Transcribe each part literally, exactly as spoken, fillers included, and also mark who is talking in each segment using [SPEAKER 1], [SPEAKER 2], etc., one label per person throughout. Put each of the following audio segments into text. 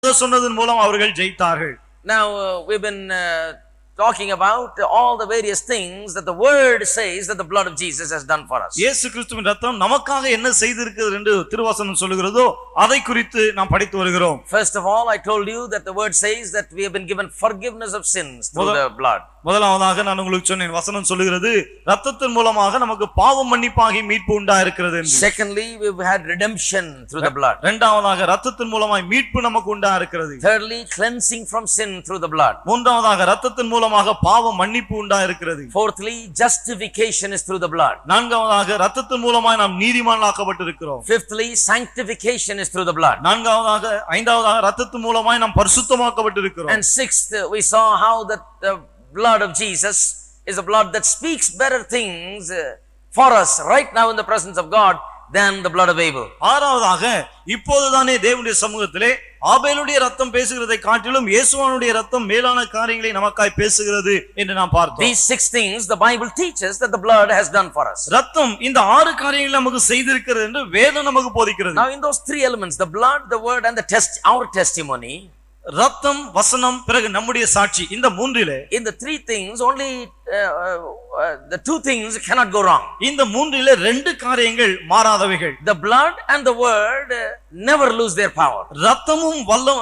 [SPEAKER 1] சொன்னதன் மூலம் அவர்கள் ஜெயித்தார்கள்.
[SPEAKER 2] Now uh, we've been uh, talking about all the various things that the word says that the blood of Jesus has done for us.
[SPEAKER 1] இயேசு கிறிஸ்துவின் இரத்தம் நமக்காக என்ன செய்திருக்கிறது என்று திருவசனம் சொல்லுகிறதோ அதை குறித்து நாம் படித்து வருகிறோம்.
[SPEAKER 2] First of all, I told you that the word says that we have been given forgiveness of sins through the blood.
[SPEAKER 1] முதலாவதாக நான் உங்களுக்கு சொன்னேன், வசனம் சொல்லுகிறது இரத்தத்தின் மூலமாக நமக்கு பாவ மன்னிப்பாகி மீட்பு உண்டாயிருக்கிறது என்று.
[SPEAKER 2] Secondly, we've had redemption through the blood.
[SPEAKER 1] இரண்டாவதாக இரத்தத்தின் மூலமாய் மீட்பு நமக்கு உண்டாயிருக்கிறது.
[SPEAKER 2] Thirdly, cleansing from sin through the blood.
[SPEAKER 1] மூன்றாவதாக இரத்தத்தின் மூலமாக பாவ மன்னிப்பு உண்டாயிருக்கிறது.
[SPEAKER 2] Fourthly, justification is through the blood.
[SPEAKER 1] நான்காவதாக இரத்தத்தின் மூலமாய் நாம் நீதிமான்களாக்கப்பட்டிருக்கிறோம்.
[SPEAKER 2] Fifthly, sanctification is through the blood.
[SPEAKER 1] நான்காவதாக ஐந்தாவதாக இரத்தத்தின் மூலமாய் நாம் பரிசுத்தமாக்கப்பட்டிருக்கிறோம்.
[SPEAKER 2] And sixth, we saw how that the blood of Jesus is a blood that speaks better things for us right now in the presence of God than the blood of Abel.
[SPEAKER 1] ஆறாவதாக இப்போதுதானே தேவனுடைய சமூகத்திலே ஆபேலுடைய இரத்தம் பேசுகிறதை காட்டிலும் இயேசுவினுடைய இரத்தம் மேலான காரியங்களை நமக்காய் பேசுகிறது என்று நாம் பார்த்தோம்.
[SPEAKER 2] These six things the Bible teaches that the blood has done for us.
[SPEAKER 1] இரத்தம் இந்த ஆறு காரியங்களை நமக்கு செய்திருக்கிறது என்று வேதம் நமக்கு போதிக்கிறது.
[SPEAKER 2] Now in those three elements, the blood, the word and the test, our testimony,
[SPEAKER 1] ரத்தம், வசனம், பிறகு நம்முடைய சாட்சி, இந்த மூன்றிலே
[SPEAKER 2] in the three things only uh, uh, uh, the two things cannot go wrong.
[SPEAKER 1] இந்த மூன்றிலே ரெண்டு காரியங்கள் மாறாதவைகள்.
[SPEAKER 2] The blood and the word uh, never lose their power.
[SPEAKER 1] ரத்தமும்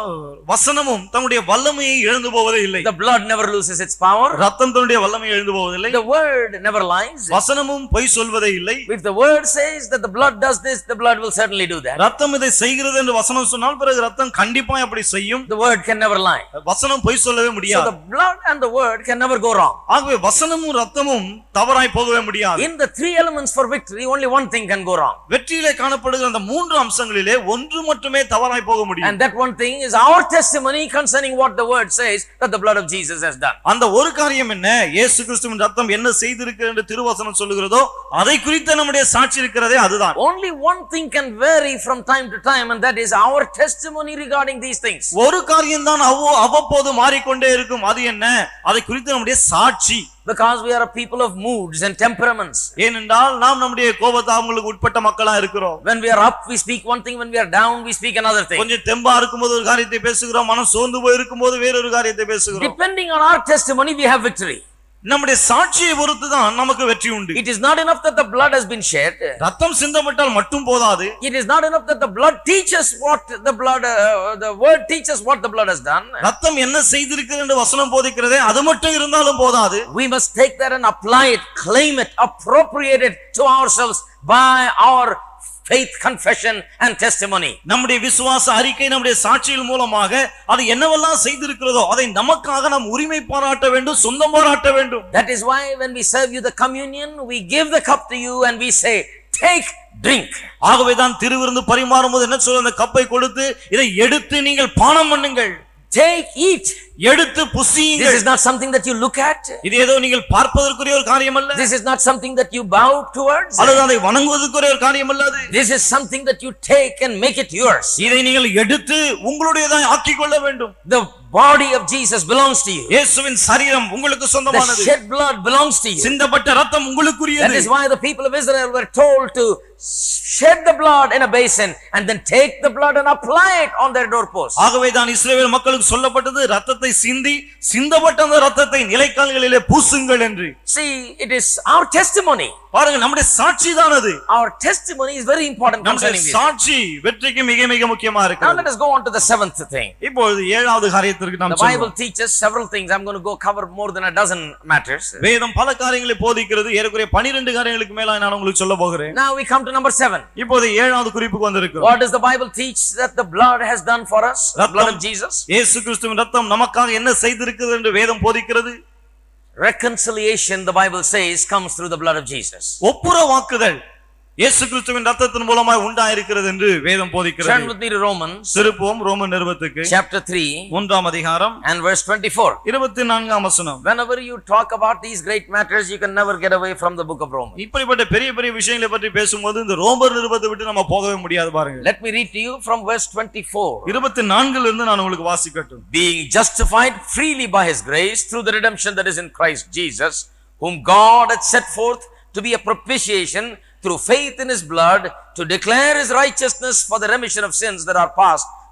[SPEAKER 1] வசனமும் தன்னுடைய வல்லமையை இழந்து போவதே இல்லை.
[SPEAKER 2] The blood never loses its power.
[SPEAKER 1] ரத்தம் தன்னுடைய வல்லமையை இழந்து போவதில்லை.
[SPEAKER 2] The word never lies.
[SPEAKER 1] வசனமும் பொய் சொல்வதே இல்லை.
[SPEAKER 2] If the word says that the blood does this, the blood will certainly do that.
[SPEAKER 1] ரத்தம் இதை செய்கிறது என்று வசனம் சொன்னால் பிறகு ரத்தம் கண்டிப்பாக அப்படி செய்யும்.
[SPEAKER 2] The word can never lie.
[SPEAKER 1] வசனம் பொய் சொல்லவே முடியாது.
[SPEAKER 2] So the blood and the word can never go wrong.
[SPEAKER 1] ஆகவே வசனமும் ரத்தமும் தவறாய் போகவே முடியாது.
[SPEAKER 2] In the three elements for victory, only one thing can go wrong.
[SPEAKER 1] வெற்றியிலே காணப்படுகிற அந்த மூன்று அம்சங்களிலே ஒன்று மட்டுமே தவறாய் போக முடியும்.
[SPEAKER 2] And that one thing is our testimony concerning what the word says that the blood of Jesus has done.
[SPEAKER 1] அந்த ஒரு காரியம் என்ன? இயேசு கிறிஸ்துவின் ரத்தம் என்ன செய்திருக்கிறது என்று திருவசனம் சொல்லுகிறதோ அதை குறித்து நம்முடைய சாட்சி இருக்கிறதே அதுதான்.
[SPEAKER 2] Only one thing can vary from time to time, and that is our testimony regarding these things.
[SPEAKER 1] ஒரு காரியம் தான் அவ்வப்போது மாறிக்கொண்டே இருக்கும். அது என்ன? அதை குறித்து நம்முடைய சாட்சி.
[SPEAKER 2] Because we are a people of moods and temperaments.
[SPEAKER 1] ஏனென்றால் நாம் நம்முடைய கோபதாபங்களுக்கு உட்பட்ட மக்களா இருக்கிறோம்.
[SPEAKER 2] When we are up we speak one thing, when we are down we speak another thing.
[SPEAKER 1] கொஞ்சம் தெம்பா இருக்கும்போது ஒரு காரியத்தை பேசுகிறோம், மனம் சோர்ந்து போய் இருக்கும்போது வேறொரு காரியத்தை பேசுகிறோம்.
[SPEAKER 2] Depending on our testimony we have victory.
[SPEAKER 1] நம்முடைய சாட்சியை பொறுத்து தான் நமக்கு வெற்றி உண்டு.
[SPEAKER 2] It is not enough that the blood has been shed.
[SPEAKER 1] ரத்தம் சிந்தப்பட்டால் மட்டும் போதாது.
[SPEAKER 2] It is not enough that the blood teaches what the blood uh, the word teaches what the blood has done.
[SPEAKER 1] ரத்தம் என்ன செய்திருக்கிறது என்று வசனம் போதிக்கிறதே அது மட்டும் இருந்தாலும் போதாது.
[SPEAKER 2] We must take that and apply it, claim it, appropriate it to ourselves by our faith, confession and testimony.
[SPEAKER 1] நம்முடைய விசுவாச அறிக்கை, நம்முடைய சாட்சியின் மூலமாக அது என்னவெல்லாம் செய்திருக்கிறதோ அதை நமக்காக நாம் உரிமை பாராட்ட வேண்டும், சொந்தம் பாராட்ட வேண்டும்.
[SPEAKER 2] That is why when we serve you the communion, we give the cup to you and we say, take, drink.
[SPEAKER 1] ஆகவே தான் திருவிருந்து பரிமாறும்போது என்ன சொல்ற, அந்த கப்பை கொடுத்து இதை எடுத்து நீங்கள் பானம் பண்ணுங்கள்.
[SPEAKER 2] Take, eat.
[SPEAKER 1] எடுத்து புசியுங்கள்.
[SPEAKER 2] This is not something that you look at.
[SPEAKER 1] இது ஏதோ நீங்கள் பார்ப்பதற்குரிய ஒரு காரியம் அல்ல.
[SPEAKER 2] This is not something that you bow towards.
[SPEAKER 1] அல்லது அதை வணங்குவதற்குரிய ஒரு காரியம் அல்ல.
[SPEAKER 2] This is something that you take and make it yours.
[SPEAKER 1] இதை நீங்கள் எடுத்து உங்களுடையதாய் ஆக்கிக் கொள்ள வேண்டும்.
[SPEAKER 2] The body of Jesus belongs to you.
[SPEAKER 1] இயேசுவின் சரீரம் உங்களுக்கு சொந்தமானது.
[SPEAKER 2] The shed blood belongs to you.
[SPEAKER 1] சிந்தப்பட்ட இரத்தம் உங்களுக்குரியது.
[SPEAKER 2] That is why the people of Israel were told to shed the blood in a basin and then take the blood and apply it on their doorposts.
[SPEAKER 1] ஆகவே தான் இஸ்ரவேல் மக்களுக்கு சொல்லப்பட்டது, இரத்தத்தை சிந்தி சிந்தப்பட்ட அந்த இரத்தத்தை நிலைக்கால்களிலே பூசுங்கள் என்று.
[SPEAKER 2] See, it is our testimony.
[SPEAKER 1] பாருங்க, நம்முடைய சாட்சி தான் அது.
[SPEAKER 2] Our testimony is very important concerning this.
[SPEAKER 1] சாட்சி வெற்றிக்கு மிக மிக முக்கியமா இருக்கு.
[SPEAKER 2] Now let us go on to the seventh thing.
[SPEAKER 1] இப்பொழுது ஏழாவது காரியத்திற்கு நாம்
[SPEAKER 2] செல்வோம். The Bible teaches several things. I'm going to go cover more than a dozen matters.
[SPEAKER 1] வேதம் பல காரியங்களை போதிக்கிறது. ஏறக்குறைய பன்னிரண்டு காரியங்களுக்கு மேல நான் உங்களுக்கு சொல்ல போகிறேன்.
[SPEAKER 2] Now we come to number seven.
[SPEAKER 1] இப்போது ஏழாவது குறிப்புக்கு வந்திருக்கிறோம்.
[SPEAKER 2] What does the Bible teach that the blood has done for us? The blood of Jesus.
[SPEAKER 1] இயேசு கிறிஸ்துவின் இரத்தம் நமக்காக என்ன செய்திருக்கிறது என்று வேதம் போதிக்கிறது.
[SPEAKER 2] Reconciliation, the Bible says, comes through the blood of Jesus.
[SPEAKER 1] ஒப்புரவாக்குதல் இயேசு கிறிஸ்துவின் இரத்தத்தின் மூலமாய் உண்டாயிருக்கிறது என்று வேதம் போதிக்கிறது.
[SPEAKER 2] Turn with me to Romans.
[SPEAKER 1] திருப்புவோம் ரோமர் நிருபத்துக்கு.
[SPEAKER 2] Chapter three.
[SPEAKER 1] மூன்றாம் அதிகாரம்
[SPEAKER 2] and verse twenty-four.
[SPEAKER 1] இருபத்தி நான்காம் வசனம்.
[SPEAKER 2] Whenever you talk about these great matters, you can never get away from the book of Romans.
[SPEAKER 1] இப்படிப்பட்ட பெரிய பெரிய விஷயங்களை பற்றி பேசும்போது இந்த ரோமர் நிருபத்தை விட்டு நம்ம போகவே முடியாது பாருங்க.
[SPEAKER 2] Let me read to you from verse twenty-four.
[SPEAKER 1] இருபத்தி நான்கில் இருந்து நான் உங்களுக்கு வாசிக்கட்டும்.
[SPEAKER 2] Being justified freely by his grace through the redemption that is in Christ Jesus, whom God had set forth to be a propitiation through faith in his blood, to declare his righteousness for the remission of sins that are past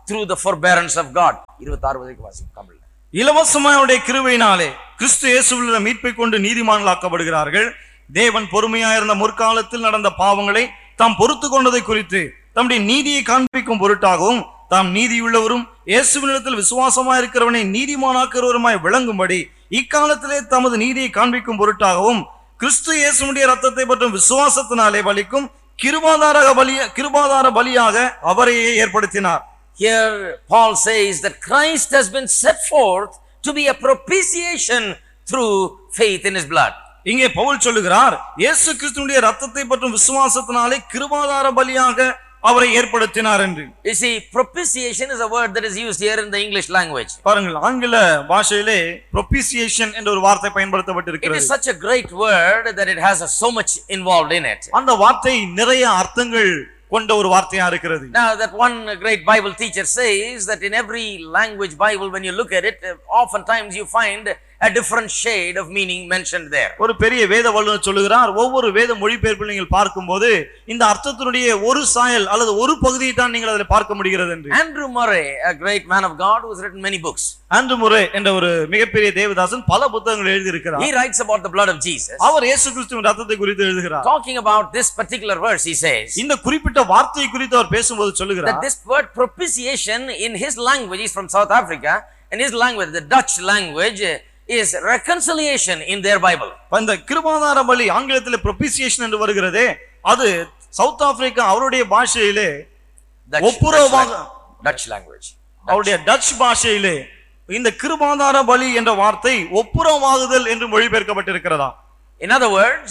[SPEAKER 2] through the forbearance of God. இருபத்தாறு வரைக்கும் வாசிக்கும் தமிழ்ல.
[SPEAKER 1] இலவசமாய் அவருடைய கிருபையினாலே கிறிஸ்து இயேசுவில் மீட்பை கொண்டு நீதிமான்களாக்கப்படுகிறார்கள். தேவன் பொறுமையாயிருந்த முற்காலத்தில் நடந்த பாவங்களை தாம் பொறுத்து கொண்டதை குறித்து தம்முடைய நீதியை காண்பிக்கும் பொருட்டாகவும் தாம் நீதியுள்ளவரும் இயேசுவினிடத்தில் விசுவாசமாய் இருக்கிறவனை நீதிமானாக்குறவருமாய் விளங்கும்படி இக்காலத்திலே தமது நீதியை காண்பிக்கும் பொருட்டாகவும் கிறிஸ்து இயேசுடைய ரத்தத்தை பற்றும் விசுவாசத்தினாலே பலிக்கும் கிருபாதார பலி கிருபாதார பலியாக அவரையே ஏற்படுத்தினார்.
[SPEAKER 2] Here Paul says that Christ has been set forth to be a propitiation through faith in his blood.
[SPEAKER 1] இங்கே பவுல் சொல்லுகிறார், இயேசு கிறிஸ்துவினுடைய ரத்தத்தை பற்றும் விசுவாசத்தினாலே கிருபாதார பலியாக அவரை ஏற்படுத்தினார் என்று.
[SPEAKER 2] You see, propitiation is a word that is used here in the English language.
[SPEAKER 1] பாருங்கள், ஆங்கில பாஷையிலே propitiation என்ற ஒரு வார்த்தை பயன்படுத்தப்பட்டிருக்கிறது.
[SPEAKER 2] It is such a great word that it has so much involved in it.
[SPEAKER 1] அந்த வார்த்தை நிறைய அர்த்தங்கள் கொண்ட ஒரு வார்த்தையா இருக்கிறது.
[SPEAKER 2] Now that one great Bible teacher says that in every language Bible, when you look at it, oftentimes you find a different shade of meaning mentioned there.
[SPEAKER 1] ஒரு பெரிய வேத வல்லுநர் சொல்லுகிறார், ஒவ்வொரு வேத மொழிபெயர்ப்பில் நீங்கள் பார்க்கும்போது இந்த அர்த்தத்தினுடைய ஒரு சாயல் அல்லது ஒரு பகுதியை தான் நீங்கள் அதில் பார்க்க முடிகிறது என்று.
[SPEAKER 2] Andrew Murray, a great man of God who has written many books.
[SPEAKER 1] Andrew Murray என்ற ஒரு மிகப்பெரிய தேவதாசன் பல புத்தகங்கள் எழுதி இருக்கிறார்.
[SPEAKER 2] He writes about the blood of Jesus.
[SPEAKER 1] அவர் இயேசு கிறிஸ்துவின் ரத்தத்தை குறித்து எழுதுகிறார்.
[SPEAKER 2] Talking about this particular verse, he says
[SPEAKER 1] இந்த குறிப்பிட்ட வார்த்தையை குறித்து அவர் பேசும்போது சொல்லுகிறார்
[SPEAKER 2] that this word propitiation in his language, is from South Africa, and his language, the Dutch language, is reconciliation in their Bible.
[SPEAKER 1] அந்த கிருபாதார பலி ஆங்கிலத்தில் propitiation என்று வருகிறதே, அது சவுத் ஆப்பிரிக்கா அவருடைய பாஷையிலே ஒப்புரவாக
[SPEAKER 2] Dutch language.
[SPEAKER 1] அவருடைய டச் பாஷையிலே இந்த கிருபாதார பலி என்ற வார்த்தை ஒப்புரவாகுதல் என்று மொழிபெயர்க்கப்பட்டிருக்கிறதா.
[SPEAKER 2] In other words,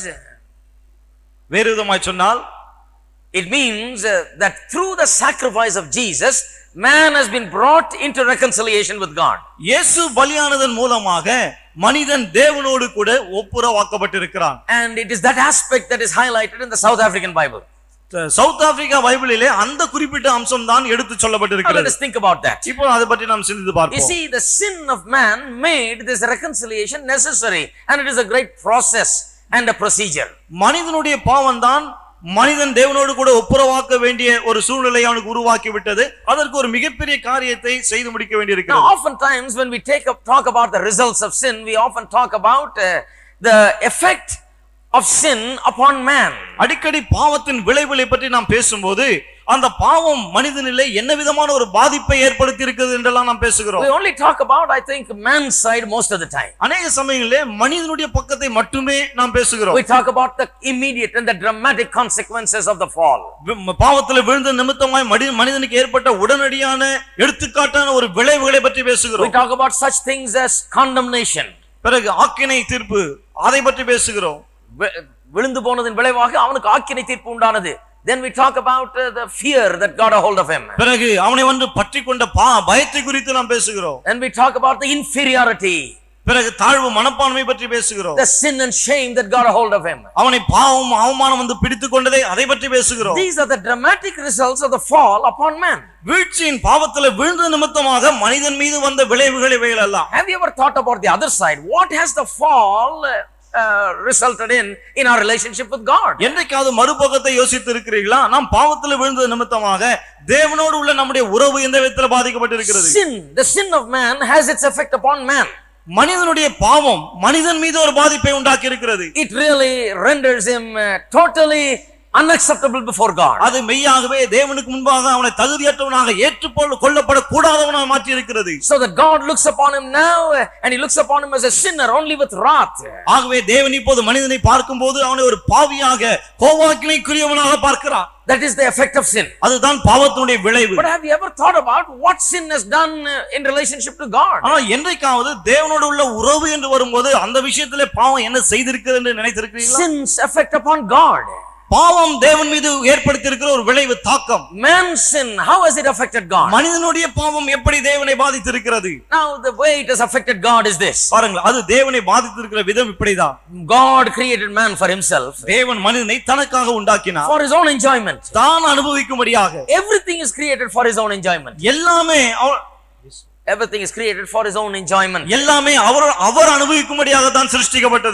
[SPEAKER 1] வேறு விதமாய் சொன்னால்
[SPEAKER 2] it means uh, that through the sacrifice of Jesus, man has been brought into reconciliation with God.
[SPEAKER 1] இயேசு பலியானதன் மூலமாக மனிதன் தேவனோடு கூட ஒப்புரவாக்கப்பட்டிருக்கிறான்.
[SPEAKER 2] And it is that aspect that is highlighted in the South African Bible.
[SPEAKER 1] South Africa பைபிளிலே அந்த குறிப்பிட்ட அம்சம் தான் எடுத்து சொல்லப்பட்டிருக்கிறது.
[SPEAKER 2] Let us think about that.
[SPEAKER 1] இப்போ அதை பற்றி நாம் சிந்தித்து பார்ப்போம்.
[SPEAKER 2] You see, the sin of man made this reconciliation necessary, and it is a great process and a procedure.
[SPEAKER 1] மனிதனுடைய பாவம் தான் மனிதன் தேவனோடு கூட ஒப்புரவாக்க வேண்டிய ஒரு சூழ்நிலை அவனுக்கு உருவாக்கி விட்டது. அதற்கு ஒரு மிகப்பெரிய காரியத்தை செய்து முடிக்க வேண்டியிருக்கிறது.
[SPEAKER 2] Now, oftentimes when we take up talk about the results of sin, we often talk about uh, the effect of sin upon man.
[SPEAKER 1] அடிக்கடி பாவத்தின் விளைவுகளை பற்றி நாம் பேசும்போது அந்த பாவம் மனிதனிலே என்ன விதமான ஒரு பாதிப்பை ஏற்படுத்தி இருக்கிறது என்றெல்லாம் நாம் பேசுகிறோம்.
[SPEAKER 2] We only talk about, I think, man's side most of the time.
[SPEAKER 1] அநேக சமயங்களிலே மனிதனுடைய பக்கத்தை மட்டுமே நாம் பேசுகிறோம்.
[SPEAKER 2] We talk about the immediate and the dramatic consequences of the fall.
[SPEAKER 1] பாவத்தில் விழுந்த நிமித்தமாய் மனிதனுக்கு ஏற்பட்ட உடனடியான எடுத்துக்காட்டான ஒரு விளைவுகளை பற்றி பேசுகிறோம்.
[SPEAKER 2] We talk about such things as condemnation.
[SPEAKER 1] பிறகு ஆக்கினை தீர்ப்பு, அதை பற்றி பேசுகிறோம்.
[SPEAKER 2] விழுந்து போனதின் விளைவாக அவனுக்கு ஆக்கினை தீர்ப்பு உண்டானது. Then we talk about uh, the fear that got a hold of him.
[SPEAKER 1] பிறகு அவனை வந்து பற்றிக்கொண்ட பயத்தை குறித்து நாம் பேசுகிறோம்.
[SPEAKER 2] And we talk about the inferiority.
[SPEAKER 1] பிறகு தாழ்வு மனப்பான்மை பற்றி பேசுகிறோம்.
[SPEAKER 2] The sin and shame that got a hold of him.
[SPEAKER 1] அவனை பாவம் அவமானம் வந்து பிடித்துக் கொண்டதை அதை பற்றி பேசுகிறோம்.
[SPEAKER 2] These are the dramatic results of the fall upon man.
[SPEAKER 1] வீழ்ச்சியின் பாவத்தில் விழுந்த நிமித்தமாக மனிதன் மீது வந்த விளைவுகள் இவைகள் எல்லாம்.
[SPEAKER 2] Have you ever thought about the other side? What has the fall Uh, resulted in in our relationship with God?
[SPEAKER 1] என்னைக்காவது மறுபக்கத்தை யோசித்து இருக்கிறீர்களா? நாம் பாவத்தில் விழுந்தது நிமித்தமாக தேவனோடு உள்ள நம்முடைய உறவு எந்த விதத்தில் பாதிக்கப்பட்டிருக்கிறது?
[SPEAKER 2] Sin, the sin of man has its effect upon man.
[SPEAKER 1] மனிதனுடைய பாவம் மனிதன் மீது ஒரு பாதிப்பை உண்டாக்கி இருக்கிறது.
[SPEAKER 2] It really renders him uh, totally unacceptable before God.
[SPEAKER 1] அது மெய்யாகவே தேவனுக்கு முன்பாக அவனை தகுதியற்றவனாக ஏற்றுக்கொள்ள கொள்ளப்பட கூடாதவனாக மாற்றி இருக்கிறது.
[SPEAKER 2] So that God looks upon him now and he looks upon him as a sinner only with wrath.
[SPEAKER 1] ஆகவே தேவன் இப்போது மனிதனை பார்க்கும்போது அவனை ஒரு பாவியாக கோபாக்கினைக்குரியவனாக பார்க்கிறார்.
[SPEAKER 2] That is the effect of sin.
[SPEAKER 1] அதுதான் பாவத்தினுடைய விளைவு.
[SPEAKER 2] But have you ever thought about what sin has done in relationship to God?
[SPEAKER 1] ஆனா என்றைக்காவது தேவனோடு உள்ள உறவு என்று வரும்போது அந்த விஷயத்திலே பாவம் என்ன செய்திருக்கிறது என்று நினைத்திருக்கிறீர்களா?
[SPEAKER 2] Sin's effect upon God.
[SPEAKER 1] பாவம் தேவன் மீது ஏற்படுத்தி இருக்கிற ஒரு விளைவு தாக்கம்.
[SPEAKER 2] Man's sin, how has it affected God?
[SPEAKER 1] மனிதனுடைய பாவம் எப்படி தேவனை பாதித்திருக்கிறது?
[SPEAKER 2] Now the way it has affected God is this.
[SPEAKER 1] பாருங்கள், அது தேவனை பாதித்திருக்கிற விதம் இப்படிதான்.
[SPEAKER 2] God created man for himself.
[SPEAKER 1] தேவன் மனிதனை தனக்காக உண்டாக்கினார்.
[SPEAKER 2] For his own enjoyment.
[SPEAKER 1] தான் அனுபவிக்கும்படியாக.
[SPEAKER 2] Everything is created for his own enjoyment.
[SPEAKER 1] எல்லாமே
[SPEAKER 2] Everything is created for his own enjoyment.
[SPEAKER 1] எல்லாமே அவர் அவர் அனுபவிக்கும்படியாக தான் சிருஷ்டிக்கப்பட்டது.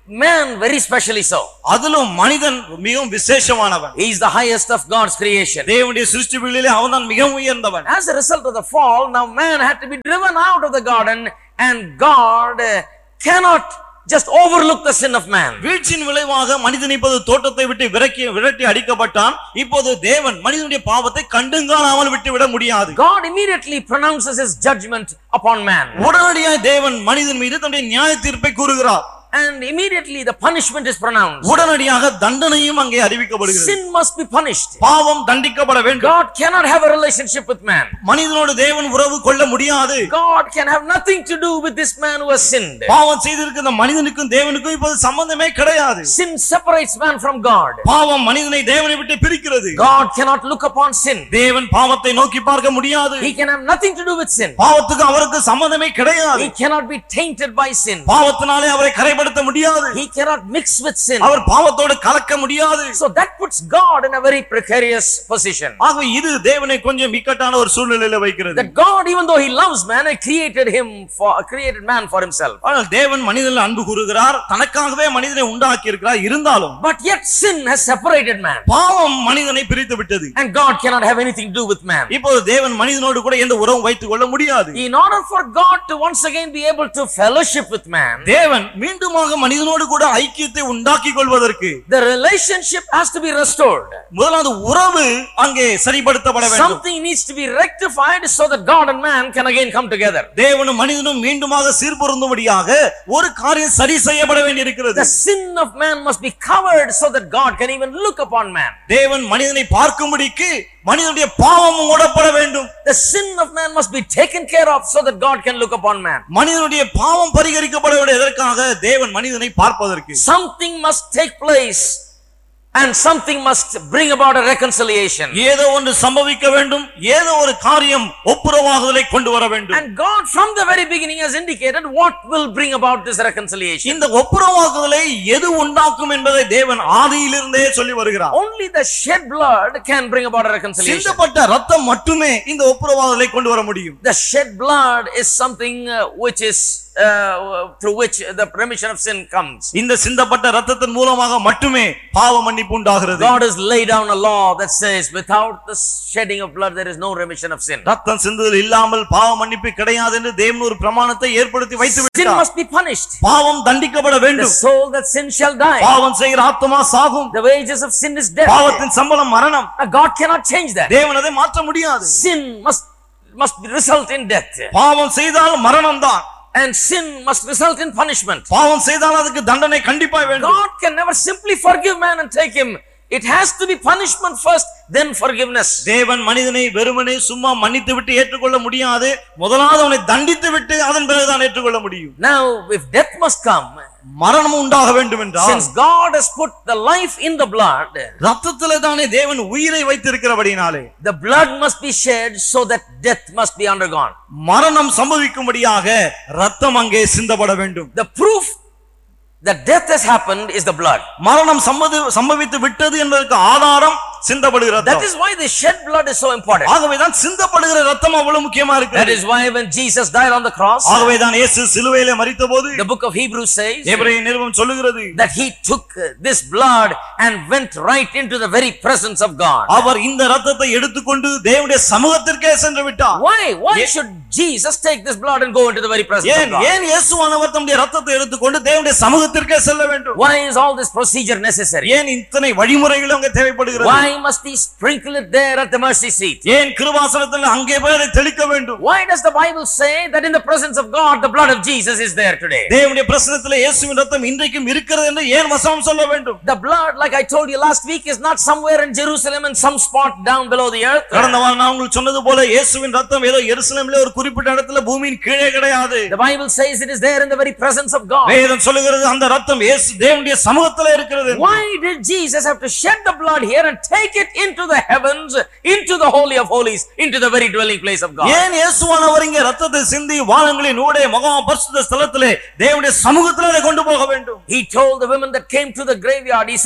[SPEAKER 2] man very specially so.
[SPEAKER 1] அதிலும் மனிதன் மிகவும் விசேஷமானவன்.
[SPEAKER 2] He is the highest of God's creation.
[SPEAKER 1] தேவனுடைய சிருஷ்டிகளிலே அவன்தான் மிகவும் உயர்ந்தவன்.
[SPEAKER 2] As a result of the fall, now man had to be driven out of the garden, and God uh, cannot just overlook the sin of man.
[SPEAKER 1] வீழ்ச்சியின் விளைவாக மனிதன் இப்போது தோட்டத்தை விட்டு விரக்கி விரட்டி அடிக்கப்பட்டான். இப்போது தேவன் மனிதனுடைய பாவத்தை கண்டுங்காணாமல் விட்டு விட முடியாது.
[SPEAKER 2] God immediately pronounces his judgment upon man.
[SPEAKER 1] உடனடியாக தேவன் மனிதன் மீது தன்னுடைய நியாய தீர்ப்பை கூறுகிறார்.
[SPEAKER 2] And immediately the punishment is pronounced.
[SPEAKER 1] உடனடியாக தண்டனையும் அங்கே அறிவிக்கப்படுகிறது.
[SPEAKER 2] Sin must be punished.
[SPEAKER 1] பாவம் தண்டிக்கப்பட வேண்டும்.
[SPEAKER 2] God cannot have a relationship with man.
[SPEAKER 1] மனிதனோடு தேவன் உறவு கொள்ள முடியாது.
[SPEAKER 2] God can have nothing to do with this man who has sinned.
[SPEAKER 1] பாவம் செய்திருக்கிற மனிதனுக்கும் தேவனுக்கும் இப்போது சம்பந்தமே கிடையாது.
[SPEAKER 2] Sin separates man from God.
[SPEAKER 1] பாவம் மனிதனை தேவனை விட்டு பிரிக்கிறது.
[SPEAKER 2] God cannot look upon sin.
[SPEAKER 1] தேவன் பாவத்தை நோக்கி பார்க்க முடியாது.
[SPEAKER 2] He can have nothing to do with sin.
[SPEAKER 1] பாவத்துக்கு அவருக்கு சம்பந்தமே கிடையாது.
[SPEAKER 2] He cannot be tainted by sin.
[SPEAKER 1] பாவத்தினாலே அவரை கரைபடுத்த முடியாது.
[SPEAKER 2] He cannot mix with sin.
[SPEAKER 1] அவர் பாவத்தோடு கலக்க முடியாது.
[SPEAKER 2] So that puts God in a very precarious position.
[SPEAKER 1] ஆக இது தேவனை கொஞ்சம் இக்கட்டான ஒரு சூழ்நிலையில வைக்கிறது.
[SPEAKER 2] That God, even though he loves man, he created him for created man for himself.
[SPEAKER 1] ஆனால் தேவன் மனிதனில் அன்பு கூறுகிறார், தனக்காகவே மனிதனை உண்டாக்கி இருக்கிறார். இருந்தாலும்
[SPEAKER 2] But yet sin has separated man.
[SPEAKER 1] பாவம் மனிதனை பிரித்து விட்டது.
[SPEAKER 2] And God cannot have anything to do with man.
[SPEAKER 1] இப்போது தேவன் மனிதனோடு கூட எந்த உறவும் வைத்துக் கொள்ள முடியாது.
[SPEAKER 2] In order for God to once again be able to fellowship with man,
[SPEAKER 1] தேவன் மீண்டுமாக மனிதனோடு கூட ஐக்கியத்தை உண்டாக்கிக் கொள்வதற்கு
[SPEAKER 2] the relationship has to be restored.
[SPEAKER 1] முதலாவது உறவு அங்கே சரிப்படுத்தப்பட வேண்டும்.
[SPEAKER 2] Something needs to be rectified so that God and man can again come together.
[SPEAKER 1] தேவனும் மனிதனும் மீண்டுமாக சீர்பொருந்தும்படியாக ஒரு காரியம் சரி செய்யப்பட வேண்டியிருக்கிறது.
[SPEAKER 2] The sin of man must be covered so that God can even look upon man.
[SPEAKER 1] தேவன் மனிதனை பார்க்கும்படிக்கு மனிதனுடைய பாவமும் மூடப்பட வேண்டும்.
[SPEAKER 2] The sin of man must be taken care of so that God can look upon man.
[SPEAKER 1] மனிதனுடைய பாவம் பரிகரிக்கப்பட வேண்டும். எதற்காக? தேவன் மனிதனை பார்ப்பதற்கு.
[SPEAKER 2] Something must take place and something must bring about a reconciliation.
[SPEAKER 1] ஏதோ ஒன்று சம்பவிக்க வேண்டும், ஏதோ ஒரு காரியம் ஒப்புரவாகுதலை கொண்டு வர வேண்டும்.
[SPEAKER 2] And God from the very beginning has indicated what will bring about this reconciliation.
[SPEAKER 1] இந்த ஒப்புரவாகுதலை எது உண்டாக்கும் என்பதை தேவன் ஆதியிலிருந்தே சொல்லி வருகிறார்.
[SPEAKER 2] Only the shed blood can bring about a reconciliation.
[SPEAKER 1] சிந்தப்பட்ட ரத்தம் மட்டுமே இந்த ஒப்புரவாகுதலை கொண்டு வர முடியும்.
[SPEAKER 2] The shed blood is something uh, which is uh, through which the remission of sin comes.
[SPEAKER 1] இந்த சிந்தப்பட்ட ரத்தத்தின் மூலமாக மட்டுமே பாவ மன்னிப்பு உண்டாகிறது.
[SPEAKER 2] God has laid down a law that says without the shedding of blood there is no remission of sin.
[SPEAKER 1] ரத்தம் சிந்துதல் இல்லாமல் பாவ மன்னிப்பு கிடையாது என்று தேவன் ஒரு பிரமாணத்தை ஏற்படுத்தி வைத்து விட்டார்.
[SPEAKER 2] Sin must be punished.
[SPEAKER 1] பாவம் தண்டிக்கப்பட
[SPEAKER 2] The
[SPEAKER 1] வேண்டும்.
[SPEAKER 2] soul that sins shall die.
[SPEAKER 1] பாவம் செய்கிற ஆத்துமா சாகும்.
[SPEAKER 2] The wages of sin is death.
[SPEAKER 1] பாவத்தின் சம்பளம் மரணம்.
[SPEAKER 2] God cannot change that.
[SPEAKER 1] தேவன் அதை மாற்ற முடியாது.
[SPEAKER 2] Sin must must result in death.
[SPEAKER 1] பாவம் செய்தால் மரணம் தான்.
[SPEAKER 2] And sin must result in punishment.
[SPEAKER 1] பாவம் செய்தால் அதுக்கு தண்டனை கண்டிப்பாக வேண்டும்.
[SPEAKER 2] God can never simply forgive man and take him. It has to be punishment first, then forgiveness.
[SPEAKER 1] தேவன் மனிதனை வெறுமனே சும்மா மன்னித்து விட்டு ஏற்றுக்கொள்ள முடியாது. முதலாவது அவனை தண்டித்து விட்டு அதன் பிறகுதான் ஏற்றுக்கொள்ள முடியும்.
[SPEAKER 2] Now if death must come,
[SPEAKER 1] மரணம் உண்டாக வேண்டும் என்றால்,
[SPEAKER 2] since God has put the life in the blood,
[SPEAKER 1] ரத்தத்திலே தானே தேவன் உயிரை வைத்திருக்கிறபடினாலே
[SPEAKER 2] the blood must be shed so that death must be undergone.
[SPEAKER 1] மரணம் சம்பவிக்கும்படியாக ரத்தம் அங்கே சிந்தப்பட வேண்டும்.
[SPEAKER 2] The proof that death has happened is the blood.
[SPEAKER 1] மரணம் சம்பவித்து விட்டது என்பதற்கு ஆதாரம் சிந்தப்படுகிற ரத்தம்.
[SPEAKER 2] That is why the shed blood is so important.
[SPEAKER 1] ஆகவே தான் சிந்தப்படுகிற ரத்தம் அவ்வளவு முக்கியமா இருக்கு.
[SPEAKER 2] That is why when Jesus died on the cross,
[SPEAKER 1] ஆகவே தான் இயேசு சிலுவையிலே மரித்தபோது
[SPEAKER 2] the book of Hebrews says
[SPEAKER 1] எபிரேய நிருபம் சொல்லுகிறது
[SPEAKER 2] that he took this blood and went right into the very presence of God.
[SPEAKER 1] அவர் இந்த ரத்தத்தை எடுத்துக்கொண்டு தேவனுடைய சமூகத்திற்கே சென்று விட்டார்.
[SPEAKER 2] Why why should Jesus take this blood and go into the very presence of God?
[SPEAKER 1] ஏன் இயேசுவானவர் தம்முடைய ரத்தத்தை எடுத்துக்கொண்டு தேவனுடைய சமூகத்திற்கே செல்ல வேண்டும்?
[SPEAKER 2] Why is all this procedure necessary?
[SPEAKER 1] ஏன் இத்தனை வழிமுறைகள் அங்கே தேவைப்படுகிறது?
[SPEAKER 2] Why must he sprinkle it there at the mercy seat?
[SPEAKER 1] ஏன் கிருபாசனத்தில் அங்கே போய் அதை தெளிக்க வேண்டும்?
[SPEAKER 2] Why does the Bible say that in the presence of God the blood of Jesus is there today?
[SPEAKER 1] தேவனுடைய பிரசன்னத்திலே இயேசுவின் ரத்தம் இன்றைக்கும் இருக்கிறது என்று ஏன் வசனம் சொல்ல வேண்டும்?
[SPEAKER 2] The blood, like I told you last week, is not somewhere in Jerusalem in some spot down below the earth.
[SPEAKER 1] கடந்த வாரம் நான் உங்களுக்கு சொன்னது போல இயேசுவின் ரத்தம் ஏதோ எருசலேமிலே ஒரு குறிப்பிட்ட இடத்துல பூமியின் கீழே கிடையாது.
[SPEAKER 2] The Bible says it is there in the very presence of God.
[SPEAKER 1] வேதம் சொல்லுகிறது அந்த ரத்தம் இயேசு தேவனுடைய சமூகத்திலே இருக்கிறது.
[SPEAKER 2] Why did Jesus have to shed the blood here and take it into the heavens, into the holy of holies, into the very dwelling place of God?
[SPEAKER 1] ஏன் இயேசுவானவர் இங்கே ரத்தத்தை சிந்தி வானங்களின் ஊடே மகா பரிசுத்த ஸ்தலத்திலே தேவனுடைய சமூகத்திலே கொண்டு போக வேண்டும்?
[SPEAKER 2] He told the women that came to the graveyard, he said,